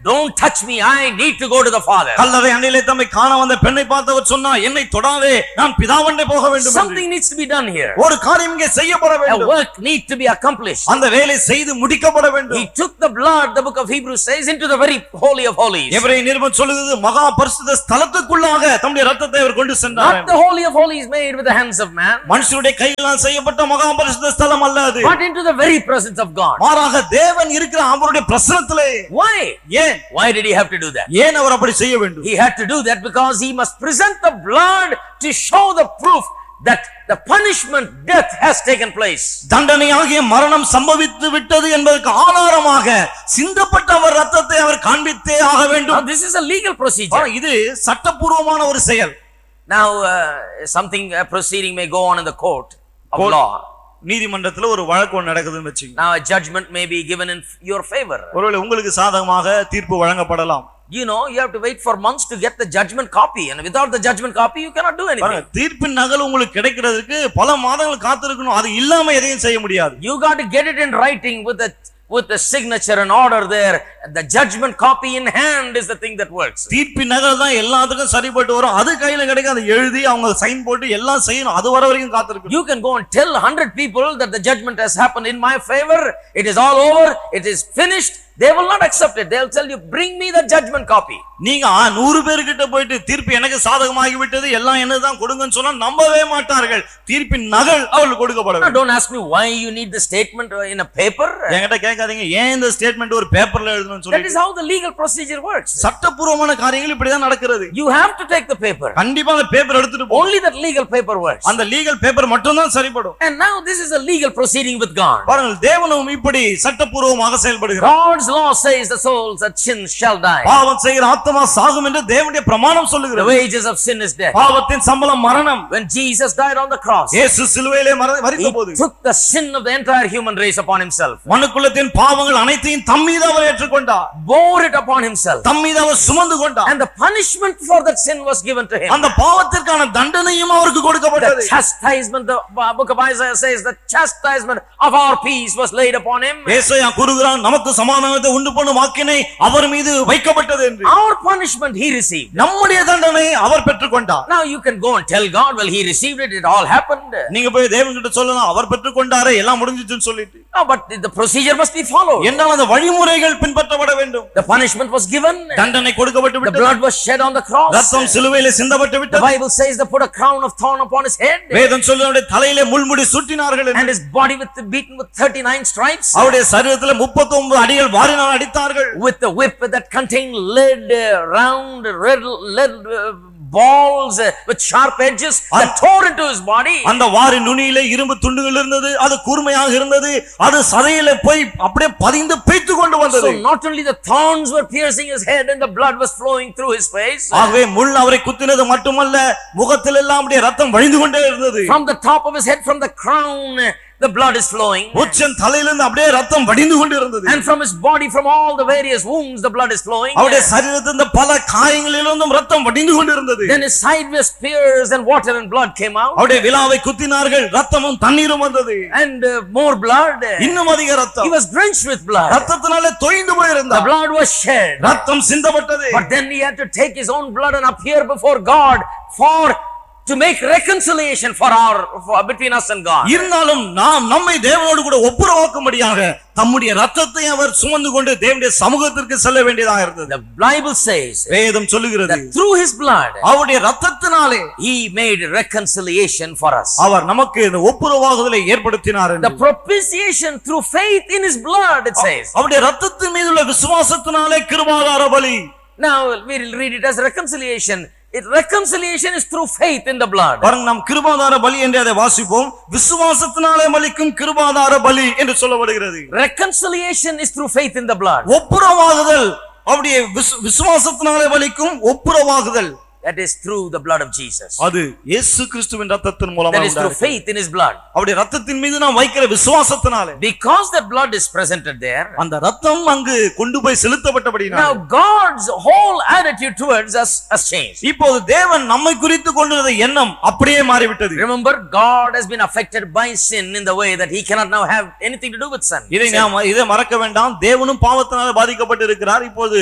[SPEAKER 2] don't touch me, I need to go to the Father.
[SPEAKER 1] கல்லறை அண்டையிலே தம்மை காண வந்த பெண்ணை பார்த்தவர் சொன்னார், என்னை தொடாதே, நான் பிதாவண்டை போக வேண்டும்.
[SPEAKER 2] Something needs to be done here.
[SPEAKER 1] ஒரு காரியம் இங்கே செய்யப்பட
[SPEAKER 2] A
[SPEAKER 1] வேண்டும்.
[SPEAKER 2] work need to be accomplished.
[SPEAKER 1] அந்த வேலை செய்து முடிக்கப்பட வேண்டும்.
[SPEAKER 2] He took the blood, the book of Hebrews says, into the very holy of holies.
[SPEAKER 1] எபிரேய நிருபம் சொல்லுகிறது, மகா பரிசுத்த ஸ்தலத்துக்குள்ளாக தம்முடைய இரத்தத்தை அவர் கொண்டு சென்றார்.
[SPEAKER 2] Not the holy of holies made with the hands of man,
[SPEAKER 1] மனுஷருடைய கையினால் செய்யப்பட்ட மகா பரிசுத்த ஸ்தலம் அல்ல அது.
[SPEAKER 2] but into the very presence of God.
[SPEAKER 1] மாறாக தேவன் இருக்கிற அவருடைய பிரசன்னத்திலே.
[SPEAKER 2] Why?
[SPEAKER 1] ஏன்?
[SPEAKER 2] Why did he have to do that?
[SPEAKER 1] ஏன் அவர் அப்படி செய்ய வேண்டும்?
[SPEAKER 2] He had to do that because he must present the blood to show the proof that the punishment, death has taken place.
[SPEAKER 1] தண்டனையாகிய மரணம் சம்பவித்து விட்டது என்பதற்கு ஆதாரமாக சிந்தப்பட்ட அவர் ரத்தத்தை அவர் காண்பித்தே ஆக
[SPEAKER 2] Now
[SPEAKER 1] வேண்டும்.
[SPEAKER 2] this is a legal procedure.
[SPEAKER 1] இது சட்டபூர்வமான ஒரு செயல்.
[SPEAKER 2] Now uh, something a proceeding may go on in the court of
[SPEAKER 1] Court.
[SPEAKER 2] law.
[SPEAKER 1] நீதிமன்றத்துல ஒரு வழக்கு நடக்குதுன்னு வெச்சீங்க.
[SPEAKER 2] Now a judgment may be given in your favor.
[SPEAKER 1] ஒருவேளை உங்களுக்கு சாதகமாக தீர்ப்பு வழங்கப்படலாம்.
[SPEAKER 2] You know, you have to wait for months to get the judgment copy, and without the judgment copy you cannot do anything.
[SPEAKER 1] தீர்ப்பின் நகல் உங்களுக்கு கிடைக்கிறதுக்கு பல மாதங்கள் காத்திருக்கணும். அது இல்லாம எதையும் செய்ய முடியாது.
[SPEAKER 2] You got to get it in writing with the with the signature and order there. The judgment copy in hand is the thing that works.
[SPEAKER 1] தீர்ப்பின் நகல் தான் எல்லாத்துக்கும் சரிப்பட்டு வரும். அது கையில கிடைக்கும். அதை எழுதி அவங்க சைன் போட்டு எல்லாம் செய்யணும். அது வர வரைக்கும் காத்திருக்கணும்.
[SPEAKER 2] You can go and tell one hundred people that the judgment has happened in my favor. It is all over. It is finished. They will not accept it. They will tell you, bring me the judgment copy.
[SPEAKER 1] நீங்க நூறு பேர்கிட்ட போயிட்டு தீர்ப்பு எனக்கு சாதகமாகி விட்டது, எல்லாம் என்னதான் கொடுங்கன்னு சொன்னா நம்பவே மாட்டார்கள். தீர்ப்பின் நகல் அவங்களுக்கு கொடுக்கப்பட வேண்டும்.
[SPEAKER 2] Don't ask me why you need the statement in a paper.
[SPEAKER 1] என்கிட்ட கேட்காதீங்க ஏன் இந்த ஸ்டேட்மென்ட் ஒரு பேப்பர்ல எழுதணும்னு சொல்லி.
[SPEAKER 2] That is how the legal procedure works.
[SPEAKER 1] சட்டபூர்வமான காரியங்கள் இப்படி தான் நடக்கிறது.
[SPEAKER 2] You have to take the paper.
[SPEAKER 1] கண்டிப்பா அந்த பேப்பர் எடுத்துட்டு போ.
[SPEAKER 2] Only that legal paper works.
[SPEAKER 1] அந்த லீகல் பேப்பர் மட்டும் தான் சரிப்படும்.
[SPEAKER 2] And now this is a legal proceeding with God.
[SPEAKER 1] பாருங்கள், தேவனும் இப்படி சட்டபூர்வமாக செயல்படுகிறார்.
[SPEAKER 2] God's law says the souls that sin shall die.
[SPEAKER 1] பாவம் செய்கிற ஆத்மா சாகும் என்று தேவனுடைய பிரமாணம்
[SPEAKER 2] The
[SPEAKER 1] சொல்லுகிறது.
[SPEAKER 2] wages of sin is death.
[SPEAKER 1] பாவத்தின் சம்பளம் மரணம்.
[SPEAKER 2] When Jesus died on the cross,
[SPEAKER 1] இயேசு சிலுவையிலே
[SPEAKER 2] he
[SPEAKER 1] மரித்தபோது
[SPEAKER 2] took the sin of the entire human race upon himself.
[SPEAKER 1] மனுக்குலத்தின் பாவங்கள் அனைத்தையும் தம் மீது அவர் ஏற்றுக்கொண்டார்.
[SPEAKER 2] Bore it upon himself.
[SPEAKER 1] தம் மீது அவர் சுமந்து கொண்டார்.
[SPEAKER 2] And the punishment for that sin was given to him.
[SPEAKER 1] அந்த பாவத்திற்கான தண்டனையும் அவருக்கு கொடுக்கப்பட்டது.
[SPEAKER 2] The chastisement, the book of Isaiah says, the chastisement of our peace was laid upon him.
[SPEAKER 1] ஏசாயா கூறுகிறான், நமக்கு சமாதானத்தை உண்டு பண்ணும் ஆக்கினை அவர் மீது வைக்கப்பட்டது என்று.
[SPEAKER 2] Our punishment he received.
[SPEAKER 1] நம்முடைய தண்டனை அவர் பெற்றுக்கொண்டார்.
[SPEAKER 2] Now you can go and tell God, well, he received it, it all happened.
[SPEAKER 1] நீங்க போய் தேவன்கிட்ட சொல்லலாம், அவர் பெற்றுக்கொண்டாரே, எல்லாம் முடிஞ்சிச்சுன்னு சொல்லிட்டு.
[SPEAKER 2] No, but the procedure must be followed.
[SPEAKER 1] என்றால் அந்த வழிமுறைகள் பின்பற்றப்பட வேண்டும்.
[SPEAKER 2] The punishment was given.
[SPEAKER 1] தண்டனை கொடுக்கப்பட்டு
[SPEAKER 2] The
[SPEAKER 1] விட்டது.
[SPEAKER 2] blood was shed on the cross.
[SPEAKER 1] ரத்தம் சிலுவையிலே சிந்தப்பட்டு
[SPEAKER 2] The
[SPEAKER 1] விட்டது.
[SPEAKER 2] Bible says they put a crown of thorn upon his head.
[SPEAKER 1] வேதம் சொல்லுது, அவருடைய தலையிலே முள்முடி சுட்டினார்கள் என்று.
[SPEAKER 2] And his body with beaten with thirty-nine stripes.
[SPEAKER 1] அவருடைய சரீரத்திலே முப்பத்தி ஒன்பது அடிகள் வாரினால் அடித்தார்கள்.
[SPEAKER 2] With the whip that contained lead, uh, round red lead uh, balls uh, with sharp edges that tore into his body.
[SPEAKER 1] அந்த வாரி நுனியிலே இரும்பு துண்டுகள் இருந்தது. அது கூர்மையாக இருந்தது. அது சதையிலே போய் அப்படியே பதிந்து பேய்த்து கொண்டு வந்தது.
[SPEAKER 2] So not only the thorns were piercing his head and the blood was flowing through his face.
[SPEAKER 1] ஆகவே முள் அவரை குத்தினது மட்டுமல்ல, முகத்தில் எல்லாம் அப்படியே ரத்தம் வழிந்து கொண்டே இருந்தது.
[SPEAKER 2] From the top of his head, from the crown, the blood is flowing.
[SPEAKER 1] உச்சன் தலையிலிருந்து அப்படியே ரத்தம் வடிந்து கொண்டு இருந்தது.
[SPEAKER 2] And from his body, from all the various wounds, the blood is flowing.
[SPEAKER 1] அவருடைய சரீரத்திலிருந்து பல காயங்களிலிருந்தும் ரத்தம் வடிந்து கொண்டு இருந்தது.
[SPEAKER 2] Then his sideways spears and water and blood came out.
[SPEAKER 1] அவருடைய விலாவை குத்தினார்கள், ரத்தமும் தண்ணீரும் வந்தது.
[SPEAKER 2] And uh, more blood.
[SPEAKER 1] இன்னும் அதிக
[SPEAKER 2] He
[SPEAKER 1] ரத்தம்.
[SPEAKER 2] was drenched with blood.
[SPEAKER 1] ரத்தத்தினாலே தோய்ந்து
[SPEAKER 2] The
[SPEAKER 1] போயிருந்தார்.
[SPEAKER 2] blood was shed.
[SPEAKER 1] ரத்தம் சிந்தப்பட்டது.
[SPEAKER 2] But then he had to take his own blood and appear before God for to make reconciliation for our for, between us and God.
[SPEAKER 1] இருந்தாலும் நாம் நம்மை தேவனோடு கூட ஒப்புரவாக்கும்படியாக தம்முடைய ரத்தத்தை அவர் சுமந்து கொண்டு தேவனுடைய சமூகத்திற்கு செல்ல வேண்டியதாக இருந்தது.
[SPEAKER 2] The Bible says
[SPEAKER 1] வேதம் சொல்லுகிறது,
[SPEAKER 2] that through his blood
[SPEAKER 1] அவருடைய ரத்தத்தினாலே
[SPEAKER 2] he made reconciliation for us.
[SPEAKER 1] அவர் நமக்கு இந்த ஒப்புரவாகுதலை ஏற்படுத்தினார் என்று.
[SPEAKER 2] The propitiation through faith in his blood, it says.
[SPEAKER 1] அவருடைய ரத்தத்தின் மீது உள்ள விசுவாசத்தினாலே கிருபாதார பலி.
[SPEAKER 2] Now we will read it as reconciliation. It, reconciliation is through faith in the blood.
[SPEAKER 1] பாருங்க, நாம் கிருபாதார பலி என்று அதை வாசிப்போம். விசுவாசத்தினாலே மலிக்கும் கிருபாதார பலி என்று சொல்லப்படுகிறது.
[SPEAKER 2] Reconciliation is through faith in the blood.
[SPEAKER 1] ஒப்புரவாகுதல் அவருடைய விசுவாசத்தினாலே மலிக்கும் ஒப்புரவாகுதல்.
[SPEAKER 2] That is through the blood of Jesus.
[SPEAKER 1] அது இயேசு கிறிஸ்துவின் ரத்தத்தின் மூலமாக
[SPEAKER 2] That is through faith in his blood.
[SPEAKER 1] அவருடைய ரத்தத்தின் மீது நாம் வைக்கிற விசுவாசத்தினாலே.
[SPEAKER 2] Because that blood is presented there.
[SPEAKER 1] அந்த ரத்தம் அங்கு கொண்டு போய் செலுத்தப்பட்டபடியால்.
[SPEAKER 2] Now God's whole attitude towards us has changed.
[SPEAKER 1] இப்போது தேவன் நம்மை குறித்து கொண்டிருந்த எண்ணம் அப்படியே மாறிவிட்டது.
[SPEAKER 2] Remember, God has been affected by sin in the way that he cannot now have anything to do with sin.
[SPEAKER 1] இதை நாம் இதை மறக்க வேண்டாம். தேவனும் பாவத்தினால பாதிக்கப்பட்டு இருக்கிறார். இப்போது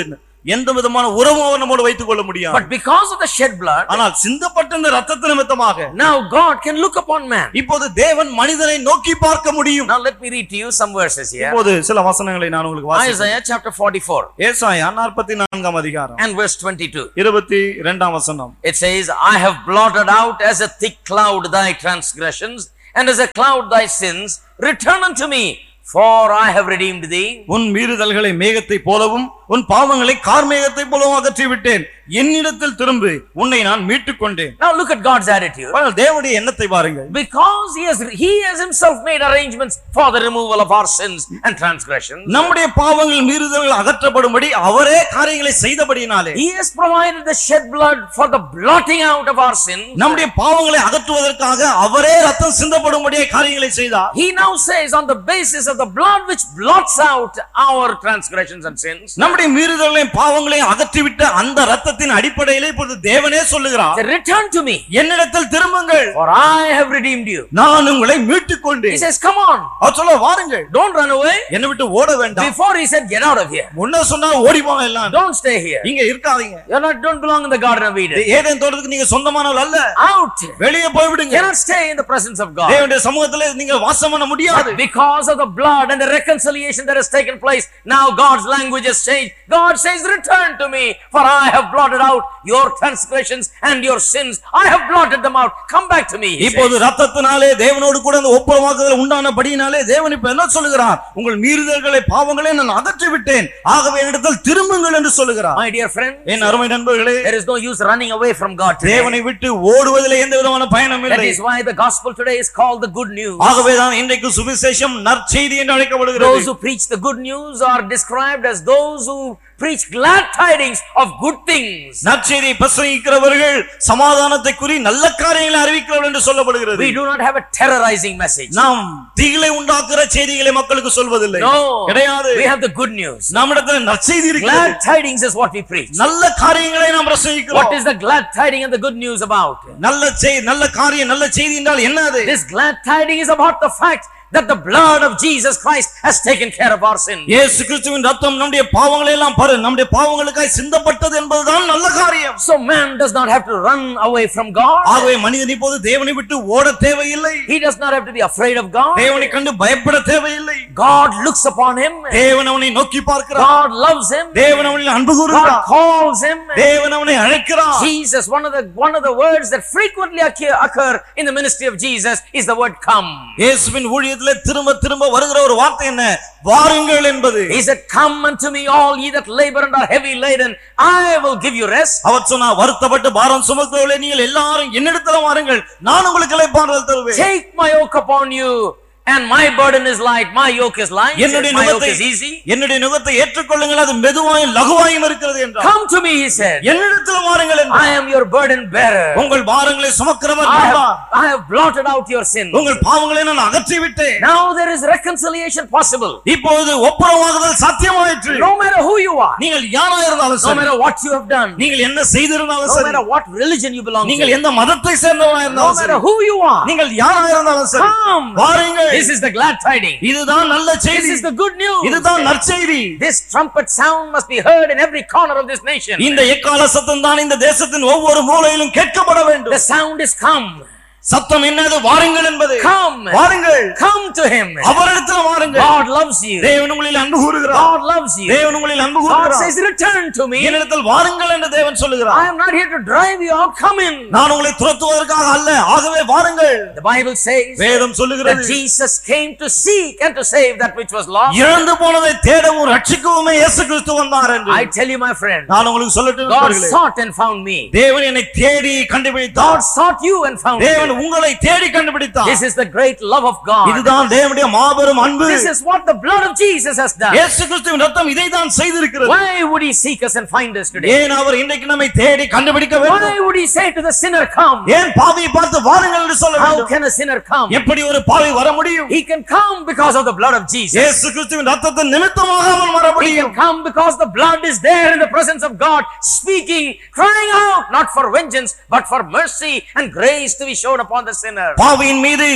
[SPEAKER 1] எந்த விதமான உறவும் அவர் நம்மோடு வைத்துக் கொள்ள முடியாது.
[SPEAKER 2] But because of the shed blood,
[SPEAKER 1] ஆனால் சிந்தப்பட்ட இந்த இரத்த நிமித்தமாக
[SPEAKER 2] now God can look upon man.
[SPEAKER 1] இப்போது தேவன் மனிதனை நோக்கி பார்க்க முடியும்.
[SPEAKER 2] Now let me read to you some verses here.
[SPEAKER 1] இப்போது சில வசனங்களை நான் உங்களுக்கு வாசிக்கிறேன்.
[SPEAKER 2] Isaiah chapter forty-four.
[SPEAKER 1] ஏசாயா நாற்பத்தி நான்காம் அதிகாரம்
[SPEAKER 2] and verse twenty-two.
[SPEAKER 1] இருபத்தி இரண்டாம் வசனம்.
[SPEAKER 2] It says, I have blotted out as a thick cloud thy transgressions, and as a cloud thy sins. Return unto me, for I have redeemed thee.
[SPEAKER 1] உன் மீறுதல்களை மேகத்தை போலவும் உன் பாவங்களை கார்மேகத்தை போலவும் அகற்றி விட்டேன். என்னிடத்தில் திரும்பு, உன்னை நான் மீட்டுக் கொண்டேன்.
[SPEAKER 2] Now look at God's attitude.
[SPEAKER 1] தேவனுடைய எண்ணத்தை பாருங்கள்.
[SPEAKER 2] Because he has he has himself made arrangements for the removal of our sins and transgressions.
[SPEAKER 1] நம்முடைய பாவங்கள் மீறுதல்கள் அகற்றப்படும்படி அவரே காரியங்களை செய்தபடியினாலே
[SPEAKER 2] he has provided the shed blood for the blotting out of our sins.
[SPEAKER 1] நம்முடைய பாவங்களை அகற்றுவதற்காக அவரே இரத்தம் சிந்தப்படும்படியே காரியங்களை செய்தார்.
[SPEAKER 2] He now says, on the basis of the blood which blots out our transgressions and sins,
[SPEAKER 1] நம்முடைய மீறுதல்களையும் பாவங்களையும் அகற்றிவிட்ட அந்த இரத்தத்தின் அடிப்படையிலே இப்பொழுது தேவனே சொல்லுகிறார்,
[SPEAKER 2] return to me,
[SPEAKER 1] என்னிடத்தில் திரும்புங்கள்,
[SPEAKER 2] for I have redeemed you.
[SPEAKER 1] நான் உங்களை மீட்டுக் கொண்டேன்.
[SPEAKER 2] He says, come on,
[SPEAKER 1] அவர் சொல்ல வாருங்கள்,
[SPEAKER 2] don't run away.
[SPEAKER 1] என்னை விட்டு ஓட வேண்டாம்.
[SPEAKER 2] Before he said, get out of here.
[SPEAKER 1] முன்ன சொன்னா ஓடி போங்க எல்லாம்.
[SPEAKER 2] Don't stay here.
[SPEAKER 1] இங்க இருக்காதீங்க.
[SPEAKER 2] You not don't belong in the garden of Eden.
[SPEAKER 1] Eden தோட்டத்துக்கு நீங்க சொந்தமானவர் அல்ல.
[SPEAKER 2] Out.
[SPEAKER 1] வெளியே போய் விடுங்க.
[SPEAKER 2] Cannot stay in the presence of God.
[SPEAKER 1] தேவனுடைய சமூகத்திலே நீங்க வாசம் பண்ண முடியாது.
[SPEAKER 2] Because of the blood and the reconciliation that has taken place, now God's language has changed. God says, return to me, for I have blotted out your transgressions and your sins. I have blotted them out. Come back to me.
[SPEAKER 1] இப்போது இரத்தத்தினாலே தேவனோடு கூட அந்த ஒப்புரவாக்குதல் உண்டானபடியினாலே தேவன் இப்ப என்ன சொல்லுகிறார்? உங்கள் மீறுதல்களை பாவங்களை நான் அகற்றி விட்டேன், ஆகவே என்னிடத்தில் திரும்புங்கள் என்று சொல்லுகிறார்.
[SPEAKER 2] My dear friend,
[SPEAKER 1] என் அருமை நண்பர்களே,
[SPEAKER 2] there is no use running away from God today.
[SPEAKER 1] தேவனை விட்டு ஓடுவதிலே எந்த விதமான பயனும் இல்லை.
[SPEAKER 2] That is why the gospel today is called the good news.
[SPEAKER 1] ஆகவே தான் இன்றைக்கு சுவிசேஷம் நற்செய்தி என்று அழைக்கப்படுகிறது.
[SPEAKER 2] Those who preach the good news are described as those who preach glad tidings of good things.
[SPEAKER 1] நற்செய்தியை பிரசங்கிக்கிறவர்கள் சமாதானத்தை குறி நல்ல காரியங்களை அறிவிக்கிறவர்கள் என்று சொல்லப்படுகிறது.
[SPEAKER 2] We do not have a terrorizing message.
[SPEAKER 1] நாம் திகிலை உண்டாக்குற செய்திகளை மக்களுக்கு சொல்வதில்லை.
[SPEAKER 2] No,
[SPEAKER 1] கிடையாது.
[SPEAKER 2] we have the good news.
[SPEAKER 1] நம்மிடத்தில் நற்செய்தி இருக்கிறது.
[SPEAKER 2] Glad tidings is what we preach.
[SPEAKER 1] நல்ல காரியங்களை நாம் பிரசங்கிக்கிறோம்.
[SPEAKER 2] What is the glad tiding and the good news about?
[SPEAKER 1] நல்ல செய்தி, நல்ல காரியம், நல்ல செய்தி என்றால் என்ன அது?
[SPEAKER 2] This glad tiding is about the fact that the blood of Jesus Christ has taken care of our sins.
[SPEAKER 1] இயேசு கிறிஸ்துவின் இரத்தம் நம்முடைய பாவங்களை எல்லாம் பரு நம்முடைய பாவங்களுக்காய் சிந்தப்பட்டது என்பதுதான் நல்ல காரியம்.
[SPEAKER 2] So man does not have to run away from God.
[SPEAKER 1] ஆகவே மனிதன் இப்போது தேவனை விட்டு ஓட தேவையில்லை.
[SPEAKER 2] He does not have to be afraid of God.
[SPEAKER 1] தேவனை கண்டு பயப்பட தேவையில்லை.
[SPEAKER 2] God looks upon him.
[SPEAKER 1] தேவன் அவனை நோக்கி பார்க்கிறார்.
[SPEAKER 2] God loves him.
[SPEAKER 1] தேவன் அவனில் அன்பு கூறுகிறார்.
[SPEAKER 2] God calls him.
[SPEAKER 1] தேவன் அவனை அழைக்கிறார்.
[SPEAKER 2] Jesus, one of the one of the words that frequently occur, occur in the ministry of Jesus is the word come.
[SPEAKER 1] இயேசுவின் ஊழியத்திலே திரும்ப திரும்ப வருகிற ஒரு வார்த்தை என்ன? வாருங்கள் என்பது.
[SPEAKER 2] He said, come unto me all ye that labor and are heavy laden, I will give you rest.
[SPEAKER 1] அவர் சொன்னார், வருத்தப்பட்டு பாரம் சுமக்கிறவர்களே நீங்கள் எல்லாரும் என்னிடத்தில் வாருங்கள், நான் உங்களுக்கு இளைப்பாறுதல் தருவேன்.
[SPEAKER 2] Take my yoke upon you, and my burden is light, my yoke is light, my yoke is easy.
[SPEAKER 1] என்னுடைய நுகத்தை ஏற்றுக்கொள்ளுங்கள், அது மெதுவாயும் லகுவாயும் இருக்கிறது என்றார்.
[SPEAKER 2] Come to me, he said.
[SPEAKER 1] என்னிடத்தில் வாருங்கள் என்றார்.
[SPEAKER 2] I am your burden bearer.
[SPEAKER 1] உங்கள் பாரங்களை சுமக்கிறவர்
[SPEAKER 2] I
[SPEAKER 1] நான்.
[SPEAKER 2] have, I have blotted out your sins.
[SPEAKER 1] உங்கள் பாவங்களை நான் அகற்றி விட்டேன்.
[SPEAKER 2] Now there is reconciliation possible.
[SPEAKER 1] இப்பொழுது ஒப்புரவாகுதல் சாத்தியமாயிற்று.
[SPEAKER 2] No matter who you are,
[SPEAKER 1] நீங்கள் யாரா இருந்தாலும்
[SPEAKER 2] no
[SPEAKER 1] சரி,
[SPEAKER 2] matter what you have done,
[SPEAKER 1] நீங்கள் என்ன செய்திருந்தாலும்
[SPEAKER 2] no
[SPEAKER 1] சரி,
[SPEAKER 2] matter what religion you belong
[SPEAKER 1] நீங்கள்
[SPEAKER 2] to,
[SPEAKER 1] எந்த மதத்தை சேர்ந்தவராக
[SPEAKER 2] no
[SPEAKER 1] இருந்தாலும்
[SPEAKER 2] matter
[SPEAKER 1] சரி,
[SPEAKER 2] who you are,
[SPEAKER 1] நீங்கள் யாரா இருந்தாலும் சரி,
[SPEAKER 2] come.
[SPEAKER 1] வாருங்கள்.
[SPEAKER 2] This is the glad tidings.
[SPEAKER 1] இதுதான் நல்ல
[SPEAKER 2] This
[SPEAKER 1] செய்தி.
[SPEAKER 2] is the good news.
[SPEAKER 1] இதுதான் நற்செய்தி.
[SPEAKER 2] This trumpet sound must be heard in every corner of this nation.
[SPEAKER 1] இந்த எக்கால சத்தம் தான் இந்த தேசத்தின் ஒவ்வொரு மூலையிலும் கேட்கப்பட வேண்டும்.
[SPEAKER 2] The sound is come.
[SPEAKER 1] சத்தம் என்னது? வாருங்கள் என்பது.
[SPEAKER 2] Come.
[SPEAKER 1] வாருங்கள்.
[SPEAKER 2] Come to him.
[SPEAKER 1] அவரிடத்தில் வாருங்கள்.
[SPEAKER 2] God loves you.
[SPEAKER 1] தேவன் உங்களில் அன்பு கூறுகிறார்.
[SPEAKER 2] God loves you.
[SPEAKER 1] தேவன் உங்களில் அன்பு
[SPEAKER 2] God
[SPEAKER 1] கூறுகிறார்.
[SPEAKER 2] says, return to me.
[SPEAKER 1] என்னிடத்தில் வாருங்கள் என்று தேவன் சொல்லுகிறார்.
[SPEAKER 2] I am not here to drive you out. Come in.
[SPEAKER 1] நான் உங்களை துரத்துவதற்காக அல்ல, ஆகவே வாருங்கள்.
[SPEAKER 2] The Bible says
[SPEAKER 1] வேதம்
[SPEAKER 2] that
[SPEAKER 1] சொல்லுகிறது,
[SPEAKER 2] Jesus came to seek and to save that which was lost.
[SPEAKER 1] இழந்து போனதை தேடவும் ரட்சிக்கவுமே இயேசு கிறிஸ்து வந்தார் என்று.
[SPEAKER 2] I tell you, my friend,
[SPEAKER 1] நான் உங்களுக்கு சொல்லட்டும்
[SPEAKER 2] God
[SPEAKER 1] நண்பர்களே,
[SPEAKER 2] sought and found me.
[SPEAKER 1] தேவன் என்னை தேடி கண்டுபிடித்தார்.
[SPEAKER 2] God sought you and found
[SPEAKER 1] தேவன்
[SPEAKER 2] me.
[SPEAKER 1] உங்களை தேடி கண்டுபிடித்தார்.
[SPEAKER 2] This is the great love of God.
[SPEAKER 1] இதுதான் தேவனுடைய மாபெரும் அன்பு.
[SPEAKER 2] This is what the blood of Jesus has done.
[SPEAKER 1] இயேசு கிறிஸ்துவின் இரத்தம் இதை தான் செய்திருக்கிறது.
[SPEAKER 2] Why would he seek us and find us today?
[SPEAKER 1] ஏன் அவர் இன்றைக்கு நம்மை தேடி கண்டுபிடிக்க வேண்டும்?
[SPEAKER 2] Why would he say to the sinner, come?
[SPEAKER 1] ஏன் பாவியை பார்த்து வாருங்கள் என்று சொல்ல
[SPEAKER 2] How
[SPEAKER 1] வேண்டும்?
[SPEAKER 2] can a sinner come?
[SPEAKER 1] எப்படி ஒரு பாவி வர முடியும்?
[SPEAKER 2] He can come because of the blood of Jesus.
[SPEAKER 1] இயேசு கிறிஸ்துவின் இரத்தத்தின் நிமித்தமாக அவன் வர
[SPEAKER 2] He
[SPEAKER 1] முடியும்.
[SPEAKER 2] can come because the blood is there in the presence of God, speaking, crying out, not for vengeance, but for mercy and grace to be shown upon the sinner.
[SPEAKER 1] பாவியின் மீது இரக்கத்தை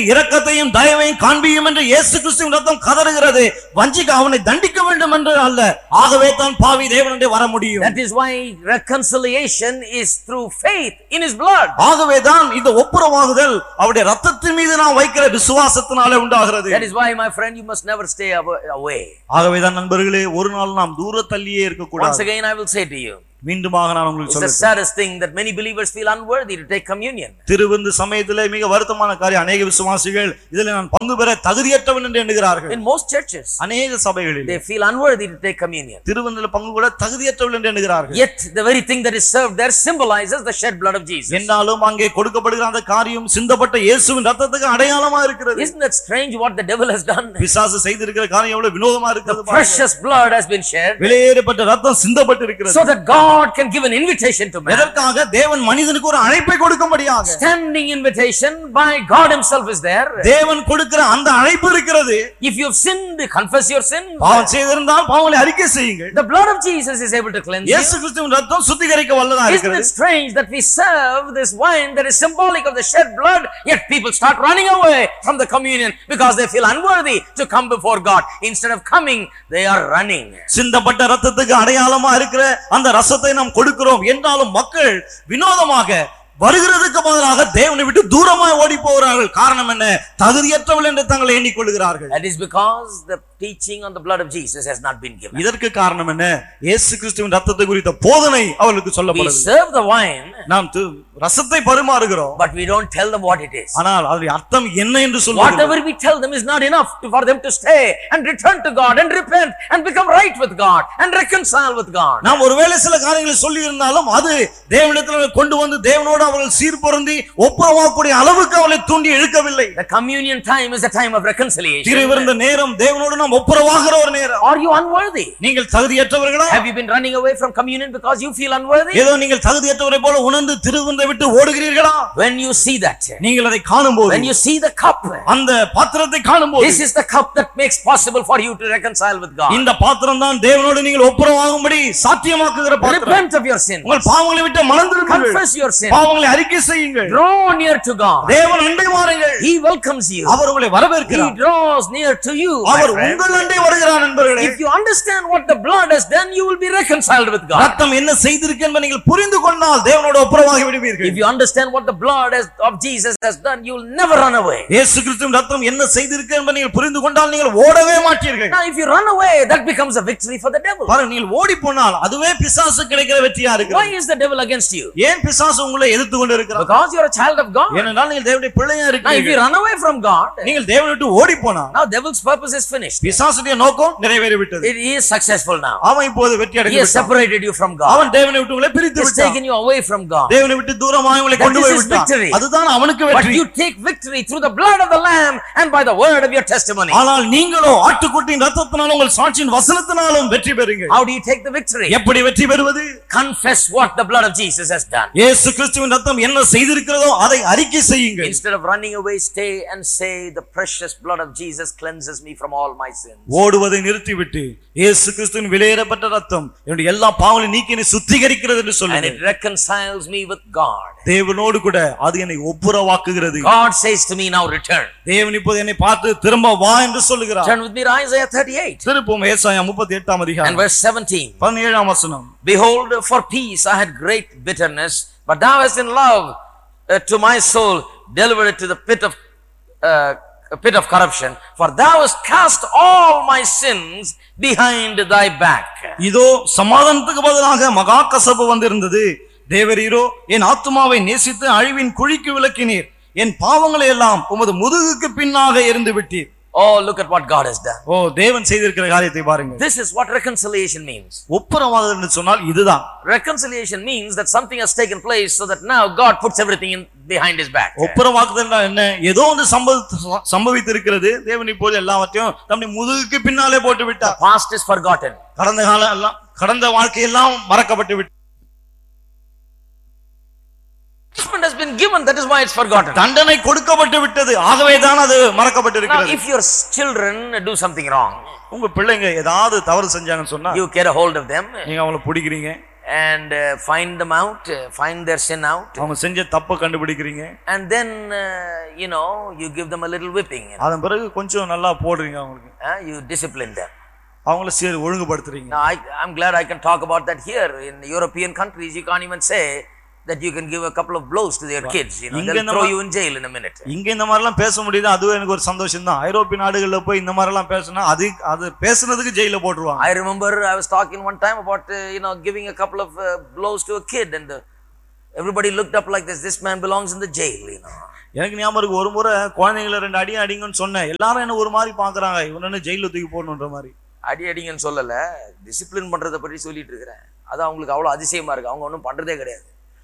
[SPEAKER 1] இரக்கத்தையும் தயவையும் காண்பியும் என்று இயேசு கிறிஸ்துவின் ரத்தம் கதறுகிறது. வஞ்சிக்க அவனை தண்டிக்க வேண்டும் என்று அல்ல. ஆகவே தான் பாவி தேவனுடைய வர முடியும்.
[SPEAKER 2] That is why reconciliation is through faith in his blood.
[SPEAKER 1] ஆகவே தான் இந்த ஒப்புரவாகுதல் அவருடைய ரத்தத்தின் மீது நாம் வைக்கிற விசுவாசத்தினாலே உண்டாகிறது.
[SPEAKER 2] That is why, my friend, you must never stay away.
[SPEAKER 1] ஆகவே தான் நண்பர்களே, ஒரு நாள் நாம் தூர தள்ளியே இருக்க கூடாது.
[SPEAKER 2] Once again I will say to you,
[SPEAKER 1] மீண்டுமாக நான் உங்களுக்கு
[SPEAKER 2] சொல்றேன், it's the saddest thing that many believers feel unworthy to take communion.
[SPEAKER 1] திருவிருந்து சமயத்திலே மிக வருத்தமான காரியம், அநேக விசுவாசிகள் இதிலே நான் பங்கு பெற தகுதியற்றவன் என்று எண்ணுகிறார்கள்.
[SPEAKER 2] In most churches,
[SPEAKER 1] அநேக சபைகளில்
[SPEAKER 2] they feel unworthy to take communion.
[SPEAKER 1] திருவிருந்திலே பங்கு கொள்ள தகுதியற்றவன் என்று எண்ணுகிறார்கள்.
[SPEAKER 2] Yet the very thing that is served there symbolizes the shed blood of Jesus.
[SPEAKER 1] என்னாலும் அங்கே கொடுக்கப்படுகிற அந்த காரியம் சிந்தப்பட்ட இயேசுவின் ரத்தத்துக்கு அடையாளமா இருக்கிறது.
[SPEAKER 2] Isn't that strange what the devil has done?
[SPEAKER 1] பிசாசு செய்திருக்கிற காரியம் எவ்வளவு வினோதமா இருக்கிறது.
[SPEAKER 2] The precious blood has been shed,
[SPEAKER 1] விலையேறப்பட்ட ரத்தம் சிந்தப்பட்டு இருக்கிறது,
[SPEAKER 2] so that God can give an invitation to man.
[SPEAKER 1] எதற்காக? தேவன் மனிதனுக்கு ஒரு அழைப்பை கொடுக்கும்படியாக.
[SPEAKER 2] Standing invitation by God himself is there.
[SPEAKER 1] தேவன் கொடுக்கிற அந்த அழைப்பு இருக்கிறது.
[SPEAKER 2] If you have sinned, confess your sin.
[SPEAKER 1] பாவம் செய்திருந்தால் பாவங்களை அறிக்கை செய்யுங்கள்.
[SPEAKER 2] The blood of Jesus is able to cleanse you.
[SPEAKER 1] இயேசு கிறிஸ்துவின் ரத்தம் சுத்திகரிக்க வல்லதா இருக்கிறது.
[SPEAKER 2] Isn't it strange that we serve this wine that is symbolic of the shed blood, yet people start running away from the communion because they feel unworthy to come before God. Instead of coming, they are running.
[SPEAKER 1] சிந்தப்பட்ட ரத்தத்துக்கு அடையாளமா இருக்கிற அந்த ரசத்தை நாம் கொடுக்கிறோம் என்றாலும் மக்கள் வினோதமாக வருகிறதுக்கு பதிலாக தேவனை விட்டு தூரமாய் ஓடி போகிறார்கள். காரணம் என்ன? தகுதியற்றவர்கள் என்று தங்களை எண்ணிக்கொள்கிறார்கள்.
[SPEAKER 2] That is because the teaching on the blood of Jesus has not been given.
[SPEAKER 1] இதற்கு காரணம் என்ன? இயேசு கிறிஸ்துவின் ரத்தத்தை குறித்த போதனை அவர்களுக்கு சொல்லப்படவில்லை.
[SPEAKER 2] We serve the wine,
[SPEAKER 1] நாம் ரசத்தை பரிமாறுகிறோம்,
[SPEAKER 2] but we don't tell them what it is.
[SPEAKER 1] ஆனால் அதனுடைய அர்த்தம் என்ன என்று சொல்லுவோம்.
[SPEAKER 2] Whatever we tell them is not enough to, for them to stay and return to God and repent and become right with God and reconcile with God.
[SPEAKER 1] நாம் ஒருவேளை சில காரியங்களை சொல்லி இருந்தாலும் அது தேவனிடத்தில் கொண்டு வந்து தேவனோடு அவர்கள் சீர்பொருந்தி ஒப்புரவாகக்கூடிய அளவுக்கு அவளை தூண்டி இழுக்கவில்லை.
[SPEAKER 2] The communion time is a time of reconciliation.
[SPEAKER 1] திருவிருந்த நேரம் தேவனோடு நாம் ஒப்புரவாகிற ஒரு நேரம்.
[SPEAKER 2] Are you unworthy?
[SPEAKER 1] நீங்கள் தகுதியற்றவர்களா?
[SPEAKER 2] Have you been running away from communion because you feel unworthy?
[SPEAKER 1] ஏதோ நீங்கள் தகுதியற்றவரை போல உணர்ந்து திருவிருந்தை விட்டு ஓடுகிறீர்களா?
[SPEAKER 2] When you see that,
[SPEAKER 1] நீங்கள் அதை காணும்போது,
[SPEAKER 2] when you see the cup,
[SPEAKER 1] அந்த பாத்திரத்தை காணும்போது,
[SPEAKER 2] this is the cup that makes possible for you to reconcile with God.
[SPEAKER 1] இந்த பாத்திரம் தான் தேவனோடு நீங்கள் ஒப்புரவாகும்படி சாத்தியமாக்குகிற பாத்திரம்.
[SPEAKER 2] Repent of your sin.
[SPEAKER 1] உங்கள் பாவங்களை விட்டு மனம் திரும்புங்கள்.
[SPEAKER 2] Confess your sin.
[SPEAKER 1] பாவங்களை அறிக்கை செய்யுங்கள்.
[SPEAKER 2] Draw near to God.
[SPEAKER 1] தேவன் அண்டை வாருங்கள்.
[SPEAKER 2] He welcomes you.
[SPEAKER 1] அவர் உங்களை வரவேற்கிறார்.
[SPEAKER 2] He draws near to you.
[SPEAKER 1] அவர் உங்கள் அண்டை வருகிறார் நண்பர்களே.
[SPEAKER 2] If you understand what the blood has done, you will be reconciled with God.
[SPEAKER 1] ரத்தம் என்ன செய்திருக்கு என்பதை நீங்கள் புரிந்து கொண்டால் தேவனோடு ஒப்புரவாகி விடுவீர்கள்.
[SPEAKER 2] If you understand what the blood has, of Jesus has done, you will never run away.
[SPEAKER 1] இயேசு கிறிஸ்துவின் ரத்தம் என்ன செய்திருக்கு என்பதை நீங்கள் புரிந்து கொண்டால் நீங்கள் ஓடவே மாட்டீர்கள்.
[SPEAKER 2] Now if you run away, that becomes a victory for the devil.
[SPEAKER 1] பாருங்க, நீங்கள் ஓடி போனால் அதுவே பிசாசு கிடைக்கிற வெற்றியா இருக்கு.
[SPEAKER 2] Why is the devil against you?
[SPEAKER 1] ஏன் பிசாசு உங்களை எதிர்த்து கொண்டு இருக்கிறார்?
[SPEAKER 2] Because you are a child of God.
[SPEAKER 1] ஏனென்றால் நீங்கள் தேவனுடைய பிள்ளையா
[SPEAKER 2] Now if you
[SPEAKER 1] இருக்கீங்க.
[SPEAKER 2] run away from God,
[SPEAKER 1] நீங்கள் தேவனை விட்டு ஓடி போனால்
[SPEAKER 2] now devil's purpose is finished.
[SPEAKER 1] பிசாசுடைய நோக்கம் நிறைவேறிவிட்டது.
[SPEAKER 2] It is successful now.
[SPEAKER 1] அவன் இப்போது வெற்றி
[SPEAKER 2] He has
[SPEAKER 1] அடைந்து விட்டான்.
[SPEAKER 2] separated you from God.
[SPEAKER 1] அவன் தேவனை விட்டு உங்களை பிரித்து
[SPEAKER 2] He has
[SPEAKER 1] விட்டான்.
[SPEAKER 2] taken you away from God.
[SPEAKER 1] தேவனை விட்டு தூரமாக உங்களை கொண்டு
[SPEAKER 2] That is
[SPEAKER 1] போய்
[SPEAKER 2] his
[SPEAKER 1] விட்டான்.
[SPEAKER 2] victory.
[SPEAKER 1] அதுதான் அவனுக்கு
[SPEAKER 2] But
[SPEAKER 1] வெற்றி.
[SPEAKER 2] you take victory through the blood of the lamb and by the word of your testimony.
[SPEAKER 1] ஆனால் நீங்களோ ஆட்டுக்குட்டியின் ரத்தத்தினாலும் உங்கள் சாட்சியின் வசனத்தினாலும் வெற்றி பெறுங்கள்.
[SPEAKER 2] How do you take the victory?
[SPEAKER 1] எப்படி வெற்றி பெறுவது?
[SPEAKER 2] Confess what the blood of Jesus has done.
[SPEAKER 1] இயேசு கிறிஸ்துவின் ரத்தம் என்ன செய்திருக்கிறதோ அதை அறிக்கை செய்யுங்கள்.
[SPEAKER 2] Instead of running away, stay and say the precious blood of Jesus cleanses me from all my sins.
[SPEAKER 1] ஓடுவதை நிறுத்திவிட்டு இயேசு கிறிஸ்துவின் விலையேறப்பட்ட ரத்தம் என்னுடைய எல்லா பாவங்களையும் நீக்கி என்னை சுத்திகரிக்கிறது என்று
[SPEAKER 2] And
[SPEAKER 1] சொல்லுங்கள்.
[SPEAKER 2] it reconciles me with God.
[SPEAKER 1] தேவனோடு கூட அது என்னை ஒப்புரவாக்குகிறது.
[SPEAKER 2] God says to me, now return.
[SPEAKER 1] தேவன் இப்போது என்னை பார்த்து திரும்ப வா என்று சொல்லுகிறார்.
[SPEAKER 2] Turn with me to Isaiah thirty-eight
[SPEAKER 1] திருப்பும் ஏசாயா முப்பத்தி எட்டாம்
[SPEAKER 2] and
[SPEAKER 1] அதிகாரம்
[SPEAKER 2] verse seventeen.
[SPEAKER 1] பதினேழாம் வசனம்.
[SPEAKER 2] Behold, for peace I had great bitterness, but thou hast in love uh, to my soul delivered it to the pit of uh, a pit of corruption, for thou hast cast all my sins behind thy back.
[SPEAKER 1] இதோ சமாதானத்துக்கு பதிலாக மகா கசப்பு வந்திருந்தது. தேவரீரோ என் ஆத்துமாவை நேசித்து அழிவின் குழிக்கு விலக்கினீர். என் பாவங்களை எல்லாம் உமது முதுகுக்கு பின்னாக எறிந்து விட்டீர்.
[SPEAKER 2] Oh, look at what God has done.
[SPEAKER 1] ஓ, தேவன் செய்திருக்கிற காரியத்தை பாருங்க.
[SPEAKER 2] This is what reconciliation means.
[SPEAKER 1] ஒப்புரவாகுதல் என்று சொன்னால் இதுதான்.
[SPEAKER 2] Reconciliation means that something has taken place so that now God puts everything in behind his back.
[SPEAKER 1] ஒப்புரவாகுதல் என்ன? ஏதோ ஒன்று சம்பவித்திருக்கிறது. தேவன் இப்போது எல்லாவற்றையும் தம்முடைய முதுகுக்கு பின்னாலே போட்டு விட்டார்.
[SPEAKER 2] The past is forgotten.
[SPEAKER 1] கடந்த காலம் எல்லாம் கடந்த வாழ்க்கை எல்லாம் மறக்கப்பட்டு விட்டது.
[SPEAKER 2] Punishment has been given, that is why it's forgotten.
[SPEAKER 1] தண்டனை கொடுக்கப்பட்டு விட்டது, ஆகவே தான் அது மறக்கப்பட்டு
[SPEAKER 2] Now
[SPEAKER 1] இருக்கிறது.
[SPEAKER 2] if your children do something wrong,
[SPEAKER 1] உங்க பிள்ளைங்க ஏதாவது தவறு செஞ்சாங்கன்னு சொன்னா
[SPEAKER 2] you get a hold of them
[SPEAKER 1] நீங்க அவங்களை பிடிக்கிறீங்க.
[SPEAKER 2] and uh, find them out, uh, find their sin out,
[SPEAKER 1] அவங்க செஞ்ச தப்பை கண்டுபிடிக்கிறீங்க.
[SPEAKER 2] and then uh, you know you give them a little whipping, you know.
[SPEAKER 1] அதன் பிறகு கொஞ்சம் நல்லா போடுறீங்க அவங்களுக்கு.
[SPEAKER 2] uh, you discipline them.
[SPEAKER 1] அவங்கள சரி ஒழுங்குபடுத்துறீங்க.
[SPEAKER 2] Now I I'm glad I can talk about that here. In European countries you can't even say that you can give a couple of blows to their kids, you know. They'll throw you in jail in a minute.
[SPEAKER 1] இங்க இந்த மாதிரி எல்லாம் பேச முடியுது, அதுவே எனக்கு ஒரு சந்தோஷம் தான். ஐரோப்பிய நாடுகள்ல போய் இந்த மாதிரி எல்லாம் பேசினா அது அது பேசுனதுக்கு ஜெயில போட்டுருவாங்க.
[SPEAKER 2] I remember I was talking one time about uh, you know giving a couple of uh, blows to a kid, and uh, everybody looked up like this. This man belongs in the jail, you know.
[SPEAKER 1] எனக்கு ஞாபகம் இருக்கு, ஒரு முறை குழந்தைகளை ரெண்டு அடி அடிங்கன்னு சொன்னேன். எல்லாரும் என்ன ஒரு மாதிரி பாக்குறாங்க, இவனு ஜெயில தூக்கி போடணுன்ற மாதிரி.
[SPEAKER 2] அடி அடிங்கன்னு சொல்லல, டிசிப்ளின் பண்றதை பற்றி சொல்லிட்டு இருக்கிறேன். அது அவங்களுக்கு அவ்வளவு அதிசயமா இருக்கு. அவங்க ஒன்றும் பண்றதே கிடையாது.